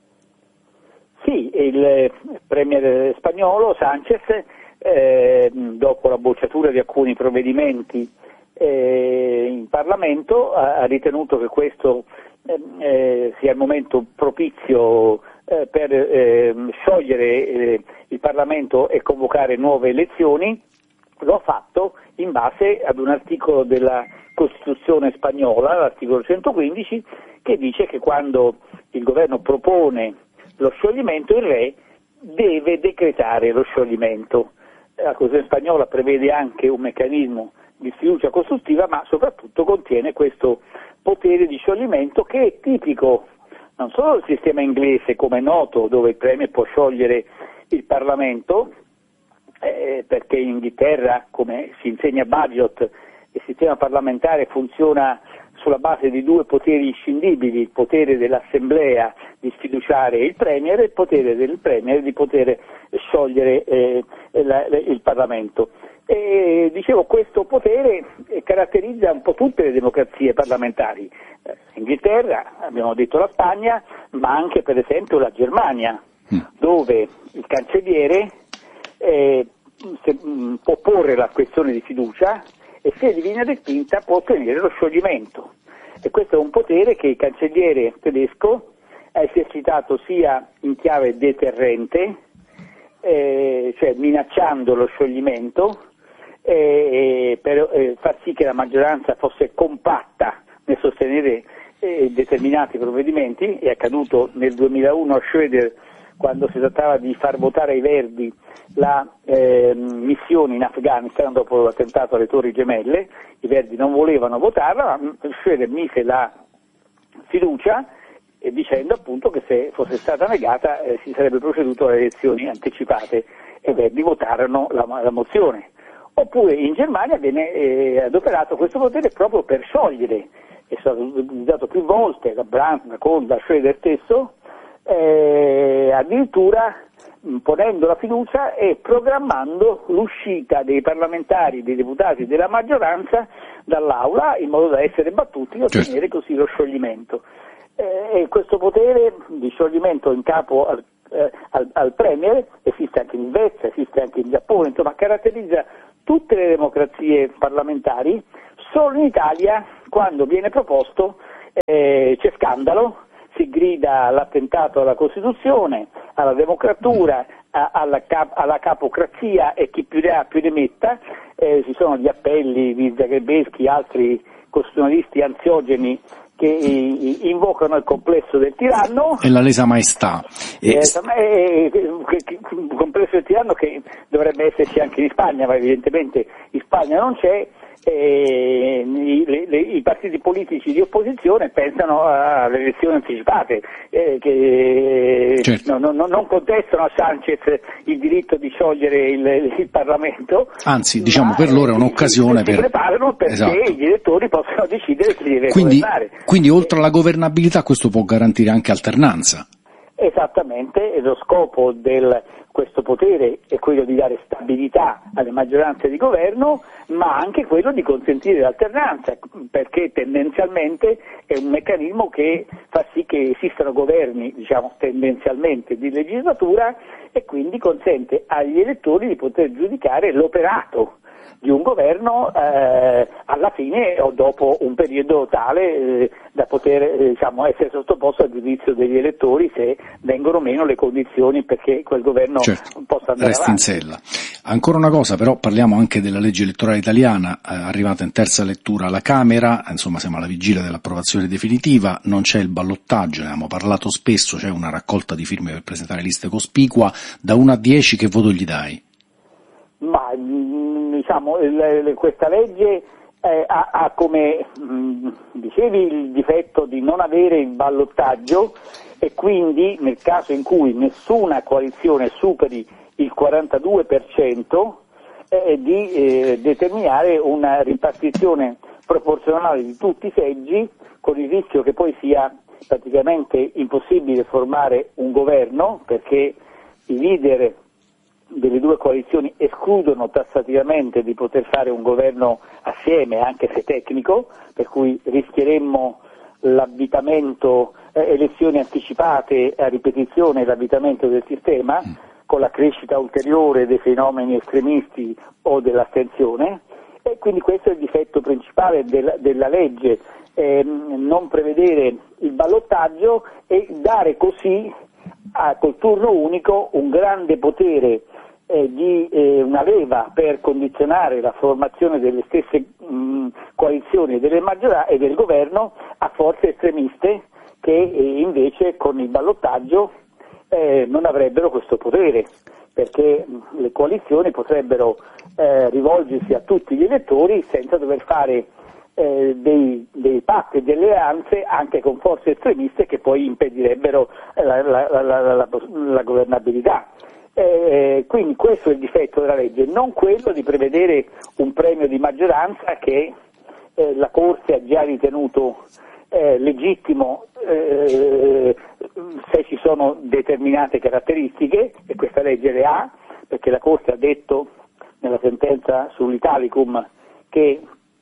Sì, il Premier spagnolo Sánchez, eh, dopo la bocciatura di alcuni provvedimenti eh, in Parlamento, ha, ha ritenuto che questo eh, sia il momento propizio eh, per eh, sciogliere eh, il Parlamento e convocare nuove elezioni. Lo ha fatto in base ad un articolo della Costituzione spagnola, l'articolo centoquindici, che dice che quando il governo propone lo scioglimento, il re deve decretare lo scioglimento. La Costituzione spagnola prevede anche un meccanismo di sfiducia costruttiva, ma soprattutto contiene questo potere di scioglimento che è tipico non solo del sistema inglese, come è noto, dove il Premier può sciogliere il Parlamento, eh, perché in Inghilterra, come si insegna a Bagehot, il sistema parlamentare funziona sulla base di due poteri inscindibili: il potere dell'Assemblea di sfiduciare il Premier e il potere del Premier di poter sciogliere eh, la, il Parlamento. E, dicevo, questo potere caratterizza un po' tutte le democrazie parlamentari. Eh, Inghilterra, abbiamo detto la Spagna, ma anche per esempio la Germania, mm. dove il cancelliere eh, se, mh, può porre la questione di fiducia e se viene respinta può ottenere lo scioglimento. E questo è un potere che il cancelliere tedesco ha esercitato sia in chiave deterrente, eh, cioè minacciando lo scioglimento, eh, per eh, far sì che la maggioranza fosse compatta nel sostenere eh, determinati provvedimenti. È accaduto nel duemilauno a Schröder, quando si trattava di far votare ai Verdi la eh, missione in Afghanistan dopo l'attentato alle Torri Gemelle. I Verdi non volevano votarla, ma Schröder mise la fiducia eh, dicendo appunto che se fosse stata negata eh, si sarebbe proceduto alle elezioni anticipate, e i Verdi votarono la, la mozione. Oppure in Germania viene eh, adoperato questo potere proprio per sciogliere, è stato utilizzato più volte da Brandt, da Kohl, da Schröder stesso, eh, addirittura ponendo la fiducia e programmando l'uscita dei parlamentari, dei deputati della maggioranza dall'aula in modo da essere battuti e ottenere certo. così lo scioglimento. Eh, e questo potere di scioglimento in capo al, eh, al, al Premier esiste anche in Svezia, esiste anche in Giappone, insomma caratterizza tutte le democrazie parlamentari. Solo in Italia, quando viene proposto, eh, c'è scandalo, si grida all'attentato alla Costituzione, alla democratura, a, alla, cap- alla capocrazia e chi più ne ha più ne metta. Eh, ci sono gli appelli di Zagrebeschi, altri costituzionalisti ansiogeni che i, invocano il complesso del tiranno e la lesa maestà e... Eh, il complesso del tiranno che dovrebbe esserci anche in Spagna, ma evidentemente in Spagna non c'è. E i, le, i partiti politici di opposizione pensano alle elezioni anticipate, eh, che certo. no, no, non contestano a Sanchez il diritto di sciogliere il, il Parlamento, anzi diciamo per loro è un'occasione si per... preparano perché esatto. gli elettori possono decidere chi deve quindi, governare. Quindi oltre alla governabilità questo può garantire anche alternanza. Esattamente, e lo scopo del questo potere è quello di dare stabilità alle maggioranze di governo, ma anche quello di consentire l'alternanza, perché tendenzialmente è un meccanismo che fa sì che esistano governi, diciamo tendenzialmente di legislatura, e quindi consente agli elettori di poter giudicare l'operato di un governo eh, alla fine o dopo un periodo tale eh, da poter eh, diciamo, essere sottoposto al giudizio degli elettori se vengono meno le condizioni perché quel governo certo, possa andare resti avanti. in sella. Ancora una cosa, però parliamo anche della legge elettorale italiana, eh, arrivata in terza lettura alla Camera, insomma siamo alla vigilia dell'approvazione definitiva, non c'è il ballottaggio, ne abbiamo parlato spesso, c'è una raccolta di firme per presentare liste cospicua, da uno a dieci che voto gli dai? Ma diciamo il, questa legge eh, ha, ha come mh, dicevi il difetto di non avere il ballottaggio e quindi nel caso in cui nessuna coalizione superi il quarantadue per cento eh, di eh, determinare una ripartizione proporzionale di tutti i seggi, con il rischio che poi sia praticamente impossibile formare un governo perché i leader delle due coalizioni escludono tassativamente di poter fare un governo assieme, anche se tecnico, per cui rischieremmo l'avvitamento, eh, elezioni anticipate a ripetizione, l'avvitamento del sistema, con la crescita ulteriore dei fenomeni estremisti o dell'astensione, e quindi questo è il difetto principale del, della legge, eh, non prevedere il ballottaggio e dare così a, col turno unico un grande potere eh, di eh, una leva per condizionare la formazione delle stesse mh, coalizioni e delle maggioranze e del governo a forze estremiste che eh, invece con il ballottaggio eh, non avrebbero questo potere, perché mh, le coalizioni potrebbero eh, rivolgersi a tutti gli elettori senza dover fare Eh, dei, dei patti e delle alleanze anche con forze estremiste che poi impedirebbero la, la, la, la, la, la governabilità. Eh, quindi questo è il difetto della legge, non quello di prevedere un premio di maggioranza che eh, la Corte ha già ritenuto eh, legittimo eh, se ci sono determinate caratteristiche, e questa legge le ha, perché la Corte ha detto nella sentenza sull'Italicum che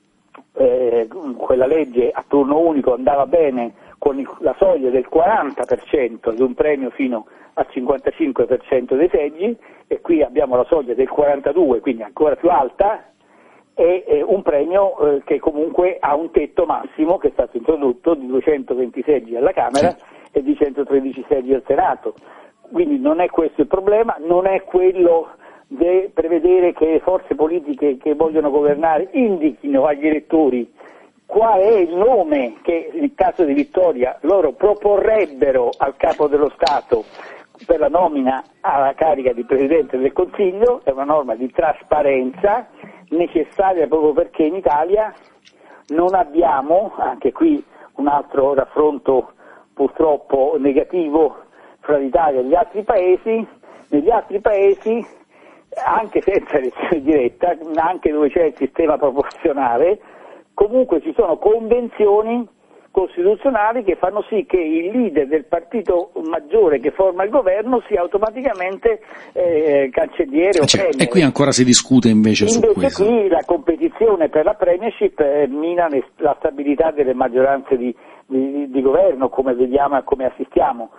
Eh, quella legge a turno unico andava bene con il, la soglia del quaranta per cento di un premio fino al cinquantacinque per cento dei seggi, e qui abbiamo la soglia del quarantadue, quindi ancora più alta, e eh, un premio eh, che comunque ha un tetto massimo che è stato introdotto di duecentoventi seggi alla Camera e di centotredici seggi al Senato. Quindi non è questo il problema, non è quello di prevedere che le forze politiche che vogliono governare indichino agli elettori qual è il nome che in caso di vittoria loro proporrebbero al capo dello Stato per la nomina alla carica di Presidente del Consiglio. È una norma di trasparenza necessaria proprio perché in Italia non abbiamo, anche qui un altro raffronto purtroppo negativo fra l'Italia e gli altri paesi, negli altri paesi anche senza elezione diretta, anche dove c'è il sistema proporzionale, comunque ci sono convenzioni costituzionali che fanno sì che il leader del partito maggiore che forma il governo sia automaticamente eh, cancelliere o cioè, premier. E qui ancora si discute invece, invece su questo. Qui la competizione per la premiership eh, mina le, la stabilità delle maggioranze di, di, di governo, come vediamo e come assistiamo.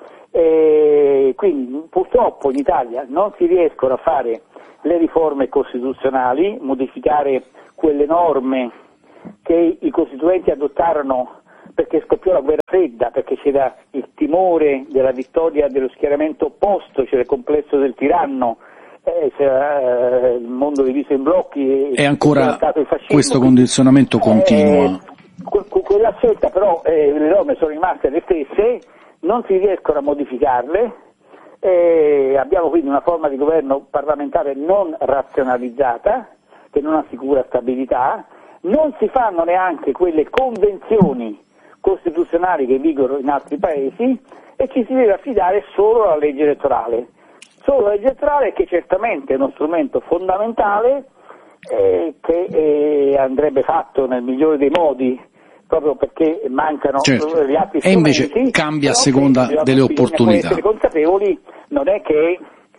E quindi purtroppo in Italia non si riescono a fare le riforme costituzionali, modificare quelle norme che i costituenti adottarono perché scoppiò la guerra fredda, perché c'era il timore della vittoria dello schieramento opposto, c'era il complesso del tiranno, eh, c'era eh, il mondo diviso in blocchi e ancora il fascismo, questo condizionamento continua. Eh, que- quella scelta però eh, le norme sono rimaste le stesse, non si riescono a modificarle, eh, abbiamo quindi una forma di governo parlamentare non razionalizzata, che non assicura stabilità, non si fanno neanche quelle convenzioni costituzionali che vigono in altri paesi e ci si deve affidare solo alla legge elettorale. Solo la legge elettorale, che certamente è uno strumento fondamentale eh, che eh, andrebbe fatto nel migliore dei modi, proprio perché mancano certo. gli altri strumenti. E invece cambia a seconda bisogna, delle opportunità. Essere consapevoli, non è che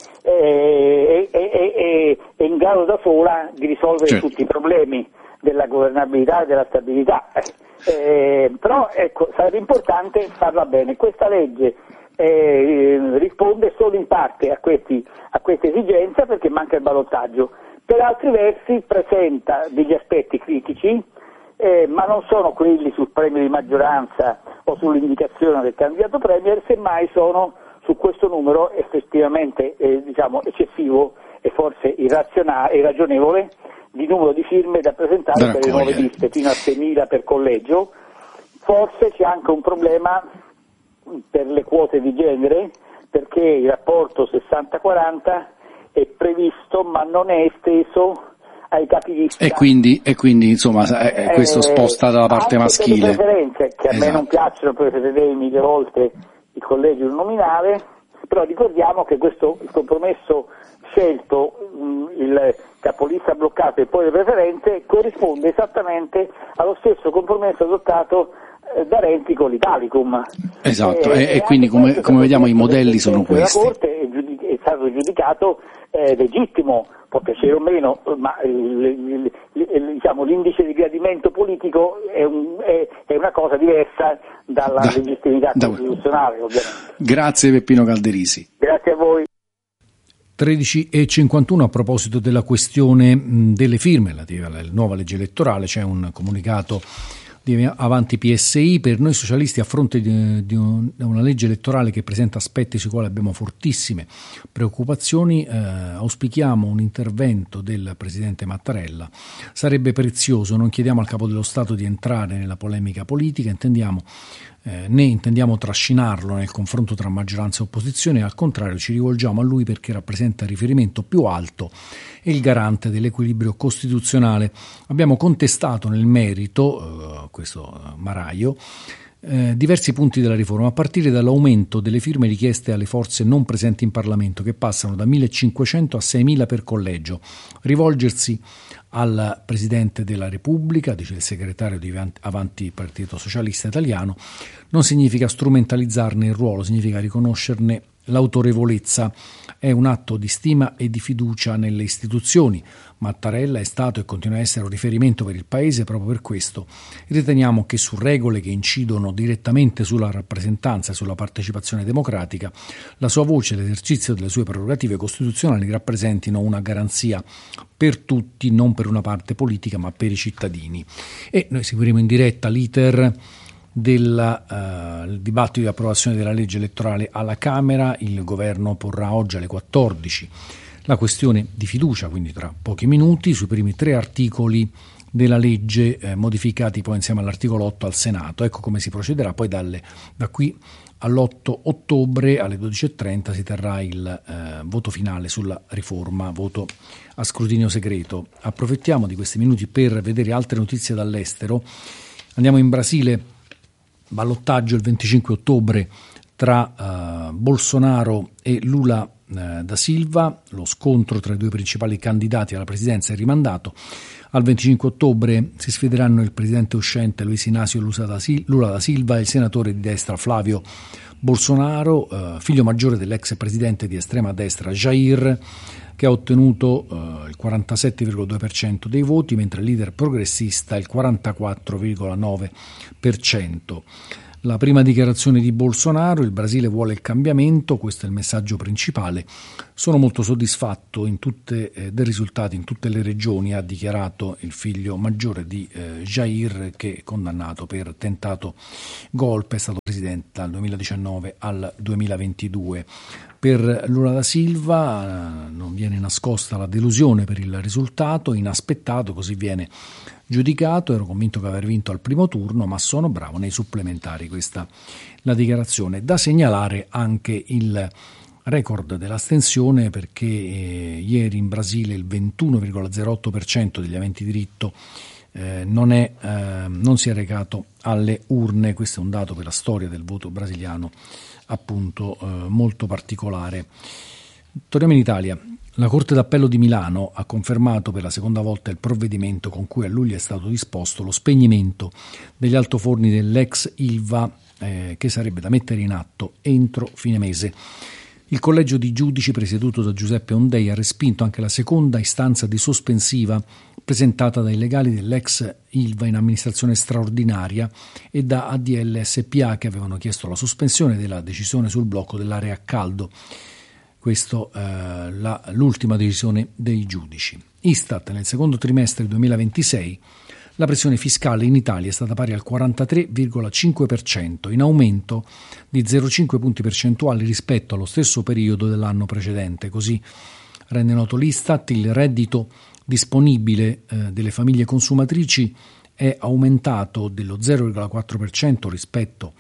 eh, è, è, è, è in grado da sola di risolvere certo. tutti i problemi della governabilità e della stabilità. Eh, però ecco, sarebbe importante farla bene. Questa legge eh, risponde solo in parte a, questi, a questa esigenza, perché manca il ballottaggio. Per altri versi presenta degli aspetti critici, eh, ma non sono quelli sul premio di maggioranza o sull'indicazione del candidato premier, semmai sono su questo numero effettivamente eh, diciamo eccessivo e forse irrazionale, irragionevole di numero di firme da presentare da per le nuove liste, fino a seimila per collegio. Forse c'è anche un problema per le quote di genere, perché il rapporto sessanta quaranta è previsto ma non è esteso ai capilista. E quindi, e quindi insomma eh, questo sposta dalla parte anche maschile. Per le preferenze, che a esatto. me non piacciono, preferirei mille volte il collegio uninominale, però ricordiamo che questo il compromesso scelto, mh, il capolista bloccato e poi le preferenze, corrisponde esattamente allo stesso compromesso adottato eh, da Renzi con l'Italicum. Esatto, e, e, e quindi come, come vediamo i modelli sono questi. La Corte è, giudic- è stato giudicato eh, legittimo, può piacere o meno, ma il, il, il, diciamo, l'indice di gradimento politico è, un, è, è una cosa diversa dalla da, legittimità da, costituzionale, ovviamente. Grazie Peppino Calderisi. Grazie a voi. tredici e cinquantuno, a proposito della questione delle firme relative alla nuova legge elettorale, c'è un comunicato di Avanti P S I. Per noi socialisti, a fronte di, di una legge elettorale che presenta aspetti sui quali abbiamo fortissime preoccupazioni, eh, auspichiamo un intervento del Presidente Mattarella. Sarebbe prezioso, non chiediamo al Capo dello Stato di entrare nella polemica politica, intendiamo Eh, né intendiamo trascinarlo nel confronto tra maggioranza e opposizione, al contrario ci rivolgiamo a lui perché rappresenta il riferimento più alto e il garante dell'equilibrio costituzionale. Abbiamo contestato nel merito, eh, questo Maraio, eh, diversi punti della riforma, a partire dall'aumento delle firme richieste alle forze non presenti in Parlamento, che passano da millecinquecento a seimila per collegio. Rivolgersi al Presidente della Repubblica, dice il segretario di Avanti Partito Socialista Italiano, non significa strumentalizzarne il ruolo, significa riconoscerne l'autorevolezza. È un atto di stima e di fiducia nelle istituzioni. Mattarella è stato e continua a essere un riferimento per il Paese, proprio per questo riteniamo che su regole che incidono direttamente sulla rappresentanza e sulla partecipazione democratica, la sua voce e l'esercizio delle sue prerogative costituzionali rappresentino una garanzia per tutti, non per una parte politica ma per i cittadini. E noi seguiremo in diretta l'iter del uh, dibattito di approvazione della legge elettorale alla Camera. Il governo porrà oggi alle quattordici la questione di fiducia, quindi tra pochi minuti, sui primi tre articoli della legge eh, modificati poi insieme all'articolo otto al Senato. Ecco come si procederà. Poi dalle, da qui all'otto ottobre alle dodici e trenta si terrà il eh, voto finale sulla riforma, voto a scrutinio segreto. Approfittiamo di questi minuti per vedere altre notizie dall'estero. Andiamo in Brasile. Ballottaggio il venticinque ottobre tra uh, Bolsonaro e Lula eh, da Silva. Lo scontro tra i due principali candidati alla presidenza è rimandato. Al venticinque ottobre si sfideranno il presidente uscente Luiz Inácio Lula da Silva e il senatore di destra Flávio Bolsonaro, eh, figlio maggiore dell'ex presidente di estrema destra Jair, che ha ottenuto eh, il quarantasette virgola due per cento dei voti, mentre il leader progressista il quarantaquattro virgola nove per cento. La prima dichiarazione di Bolsonaro: il Brasile vuole il cambiamento, questo è il messaggio principale. Sono molto soddisfatto in tutte, eh, dei risultati in tutte le regioni, ha dichiarato il figlio maggiore di eh, Jair, che è condannato per tentato golpe, è stato presidente dal duemiladiciannove al duemilaventidue. Per Lula da Silva eh, non viene nascosta la delusione per il risultato, inaspettato, così viene giudicato. Ero convinto che aver vinto al primo turno, ma sono bravo nei supplementari. Questa la dichiarazione. Da segnalare anche il record dell'astensione, perché eh, ieri in Brasile il ventuno virgola zero otto per cento degli aventi diritto eh, non, è, eh, non si è recato alle urne. Questo è un dato per la storia del voto brasiliano appunto eh, molto particolare. Torniamo in Italia. La Corte d'Appello di Milano ha confermato per la seconda volta il provvedimento con cui a luglio è stato disposto lo spegnimento degli altoforni dell'ex Ilva, eh, che sarebbe da mettere in atto entro fine mese. Il collegio di giudici presieduto da Giuseppe Ondei ha respinto anche la seconda istanza di sospensiva presentata dai legali dell'ex Ilva in amministrazione straordinaria e da A D L S P A, che avevano chiesto la sospensione della decisione sul blocco dell'area a caldo. Questo è eh, la, l'ultima decisione dei giudici. Istat: nel secondo trimestre duemilaventisei la pressione fiscale in Italia è stata pari al quarantatré virgola cinque per cento, in aumento di zero virgola cinque punti percentuali rispetto allo stesso periodo dell'anno precedente. Così rende noto l'Istat. Il reddito disponibile eh, delle famiglie consumatrici è aumentato dello zero virgola quattro per cento rispetto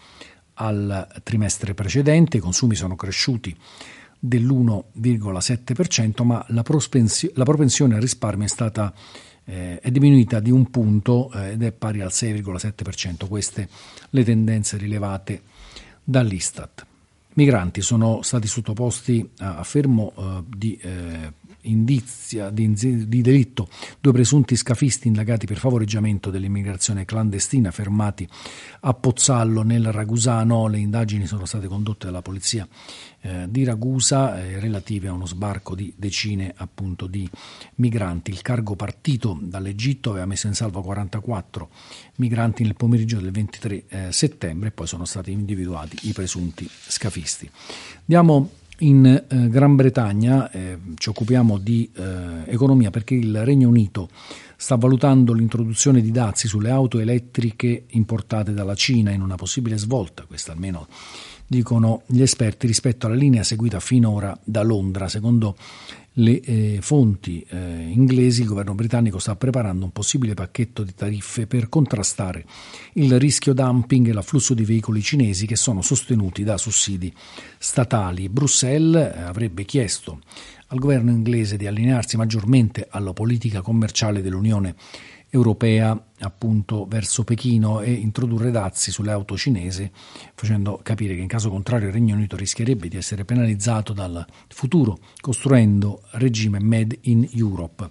al trimestre precedente. I consumi sono cresciuti dell'uno virgola sette per cento, ma la, prospensio- la propensione al risparmio è stata eh, è diminuita di un punto eh, ed è pari al sei virgola sette per cento. Queste le tendenze rilevate dall'Istat. Migranti sono stati sottoposti a, a fermo eh, di eh, indizia di, di delitto due presunti scafisti indagati per favoreggiamento dell'immigrazione clandestina fermati a Pozzallo nel Ragusano. Le indagini sono state condotte dalla polizia eh, di Ragusa eh, relative a uno sbarco di decine appunto di migranti. Il cargo partito dall'Egitto aveva messo in salvo quarantaquattro migranti nel pomeriggio del ventitré eh, settembre e poi sono stati individuati i presunti scafisti. Andiamo in eh, Gran Bretagna, eh, ci occupiamo di eh, economia perché il Regno Unito sta valutando l'introduzione di dazi sulle auto elettriche importate dalla Cina in una possibile svolta, questo almeno dicono gli esperti, rispetto alla linea seguita finora da Londra. Secondo le eh, fonti eh, inglesi, il governo britannico sta preparando un possibile pacchetto di tariffe per contrastare il rischio dumping e l'afflusso di veicoli cinesi che sono sostenuti da sussidi statali. Bruxelles eh, avrebbe chiesto al governo inglese di allinearsi maggiormente alla politica commerciale dell'Unione Europea appunto verso Pechino e introdurre dazi sulle auto cinesi, facendo capire che in caso contrario il Regno Unito rischierebbe di essere penalizzato dal futuro costruendo regime Made in Europe.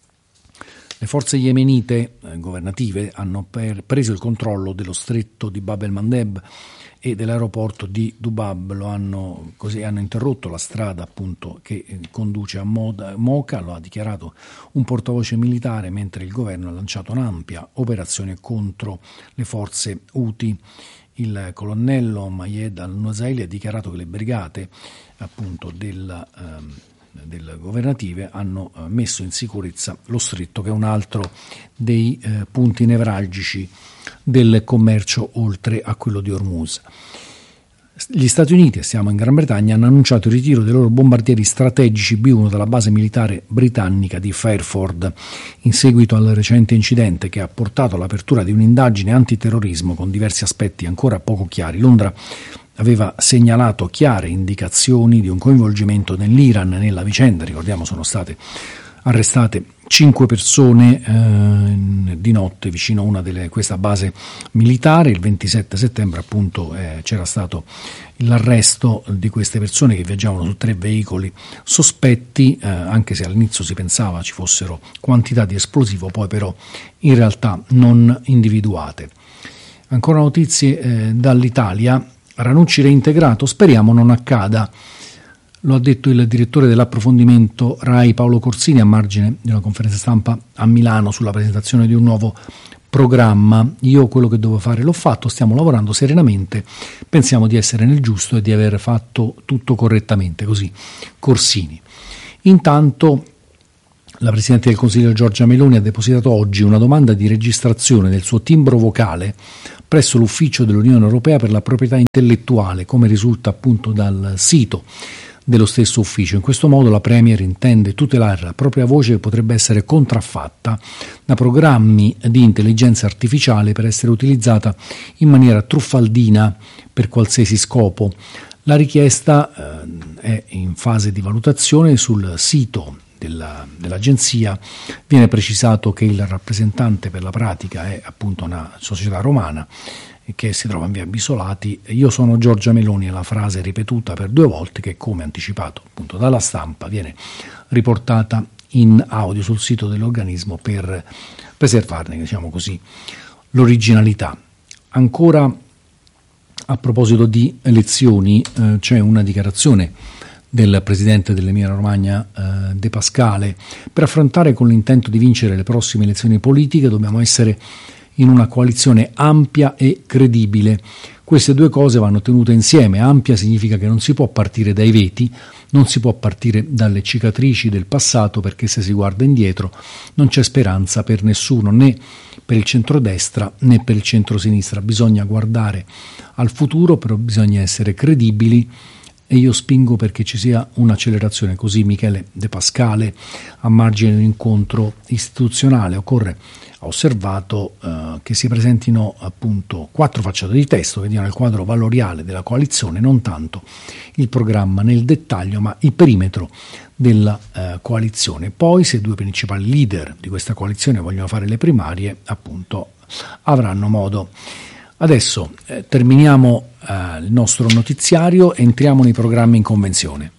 Le forze yemenite eh, governative hanno per, preso il controllo dello stretto di Bab el-Mandeb e dell'aeroporto di Dubab, lo hanno, così, hanno interrotto la strada appunto che eh, conduce a Moda, Mocha, lo ha dichiarato un portavoce militare, mentre il governo ha lanciato un'ampia operazione contro le forze Houthi. Il colonnello Mayed al-Nusaili ha dichiarato che le brigate appunto del ehm, del governative hanno messo in sicurezza lo stretto, che è un altro dei eh, punti nevralgici del commercio oltre a quello di Hormuz. Gli Stati Uniti, stiamo in Gran Bretagna, hanno annunciato il ritiro dei loro bombardieri strategici B uno dalla base militare britannica di Fairford in seguito al recente incidente che ha portato all'apertura di un'indagine antiterrorismo con diversi aspetti ancora poco chiari. Londra aveva segnalato chiare indicazioni di un coinvolgimento dell'Iran nella vicenda. Ricordiamo, sono state arrestate cinque persone eh, di notte vicino a una delle questa base militare. Il ventisette settembre appunto eh, c'era stato l'arresto di queste persone che viaggiavano su tre veicoli sospetti, eh, anche se all'inizio si pensava ci fossero quantità di esplosivo, poi però in realtà non individuate. Ancora notizie eh, dall'Italia. Ranucci reintegrato, speriamo non accada. Lo ha detto il direttore dell'approfondimento RAI Paolo Corsini a margine di una conferenza stampa a Milano sulla presentazione di un nuovo programma. Io quello che dovevo fare l'ho fatto, stiamo lavorando serenamente, pensiamo di essere nel giusto e di aver fatto tutto correttamente, così Corsini. Intanto la Presidente del Consiglio Giorgia Meloni ha depositato oggi una domanda di registrazione del suo timbro vocale presso l'Ufficio dell'Unione Europea per la proprietà intellettuale, come risulta appunto dal sito dello stesso ufficio. In questo modo la Premier intende tutelare la propria voce che potrebbe essere contraffatta da programmi di intelligenza artificiale per essere utilizzata in maniera truffaldina per qualsiasi scopo. La richiesta eh, è in fase di valutazione. Sul sito della, dell'agenzia viene precisato che il rappresentante per la pratica è appunto una società romana che si trova in via Bisolati. Io sono Giorgia Meloni è la frase ripetuta per due volte che, come anticipato appunto dalla stampa, viene riportata in audio sul sito dell'organismo per preservarne, diciamo così, l'originalità. Ancora a proposito di elezioni, eh, c'è una dichiarazione del presidente dell'Emilia Romagna eh, De Pascale: per affrontare con l'intento di vincere le prossime elezioni politiche dobbiamo essere in una coalizione ampia e credibile. Queste due cose vanno tenute insieme. Ampia significa che non si può partire dai veti, non si può partire dalle cicatrici del passato, perché se si guarda indietro non c'è speranza per nessuno, né per il centrodestra né per il centrosinistra. Bisogna guardare al futuro, però bisogna essere credibili e io spingo perché ci sia un'accelerazione. Così Michele De Pascale a margine di un incontro istituzionale. Occorre, ha osservato, eh, che si presentino appunto quattro facciate di testo che diano il quadro valoriale della coalizione, non tanto il programma nel dettaglio ma il perimetro della eh, coalizione. Poi, se i due principali leader di questa coalizione vogliono fare le primarie, appunto avranno modo. Adesso eh, terminiamo eh, il nostro notiziario e entriamo nei programmi in convenzione.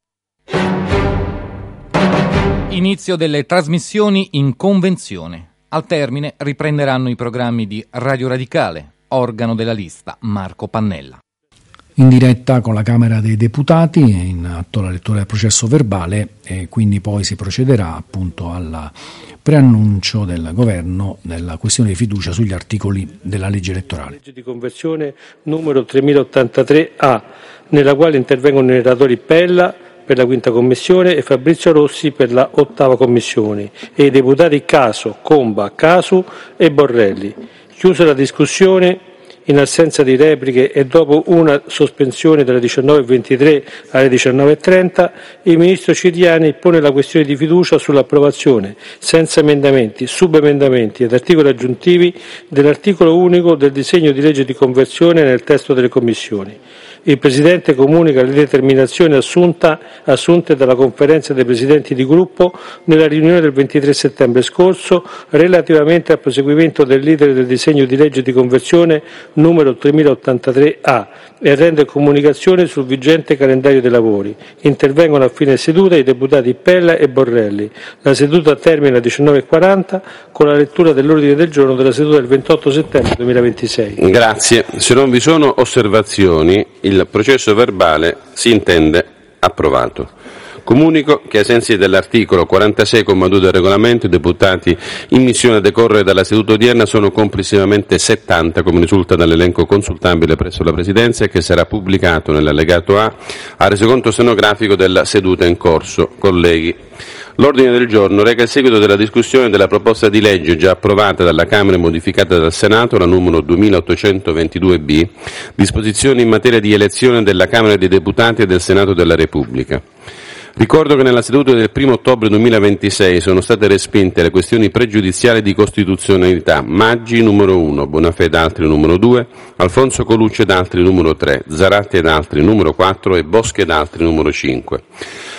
Inizio delle trasmissioni in convenzione. Al termine riprenderanno i programmi di Radio Radicale, organo della lista Marco Pannella. In diretta con la Camera dei Deputati, in atto la lettura del processo verbale, e quindi poi si procederà appunto al preannuncio del governo della questione di fiducia sugli articoli della legge elettorale. Legge di conversione numero tremilottantatré A, nella quale intervengono i relatori Pella per la quinta commissione e Fabrizio Rossi per la ottava commissione e i deputati Caso, Comba, Casu e Borrelli. Chiusa la discussione, in assenza di repliche e dopo una sospensione dalle diciannove e ventitré alle diciannove e trenta, il Ministro Ciriani pone la questione di fiducia sull'approvazione, senza emendamenti, subemendamenti ed articoli aggiuntivi, dell'articolo unico del disegno di legge di conversione nel testo delle commissioni. Il Presidente comunica le determinazioni assunta, assunte dalla Conferenza dei Presidenti di Gruppo nella riunione del ventitré settembre scorso relativamente al proseguimento dell'iter del disegno di legge di conversione numero tremilottantatré A e rende comunicazione sul vigente calendario dei lavori. Intervengono a fine seduta i deputati Pella e Borrelli. La seduta termina alle diciannove e quaranta con la lettura dell'ordine del giorno della seduta del ventotto settembre duemilaventisei. Grazie. Se non vi sono osservazioni, il processo verbale si intende approvato. Comunico che ai sensi dell'articolo quarantasei comma due del regolamento i deputati in missione a decorrere dalla seduta odierna sono complessivamente settanta, come risulta dall'elenco consultabile presso la Presidenza e che sarà pubblicato nell'allegato A al resoconto stenografico della seduta in corso. Colleghi, l'ordine del giorno reca il seguito della discussione della proposta di legge già approvata dalla Camera e modificata dal Senato, la numero duemilaottocentoventidue B, disposizioni in materia di elezione della Camera dei Deputati e del Senato della Repubblica. Ricordo che nella seduta del primo ottobre duemilaventisei sono state respinte le questioni pregiudiziali di costituzionalità Maggi numero uno, Bonafè ed altri numero due, Alfonso Colucci ed altri numero tre, Zaratti ed altri numero quattro e Boschi ed altri numero cinque.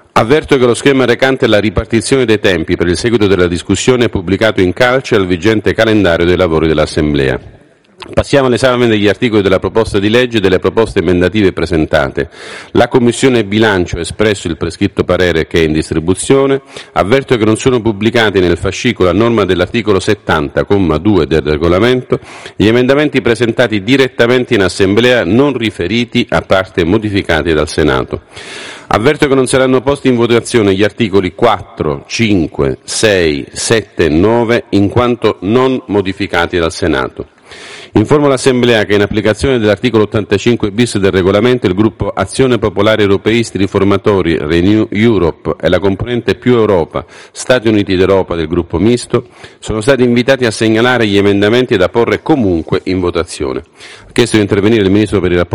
Avverto che lo schema recante la ripartizione dei tempi per il seguito della discussione è pubblicato in calce al vigente calendario dei lavori dell'Assemblea. Passiamo all'esame degli articoli della proposta di legge e delle proposte emendative presentate. La Commissione Bilancio ha espresso il prescritto parere che è in distribuzione. Avverto che non sono pubblicati nel fascicolo a norma dell'articolo settanta, comma due del regolamento, gli emendamenti presentati direttamente in Assemblea non riferiti a parte modificati dal Senato. Avverto che non saranno posti in votazione gli articoli quattro, cinque, sei, sette e nove in quanto non modificati dal Senato. Informo l'Assemblea che in applicazione dell'articolo ottantacinque bis del regolamento il gruppo Azione Popolare Europeisti Riformatori Renew Europe e la componente Più Europa Stati Uniti d'Europa del gruppo misto sono stati invitati a segnalare gli emendamenti da porre comunque in votazione. Ha chiesto di intervenire il Ministro per i rapporti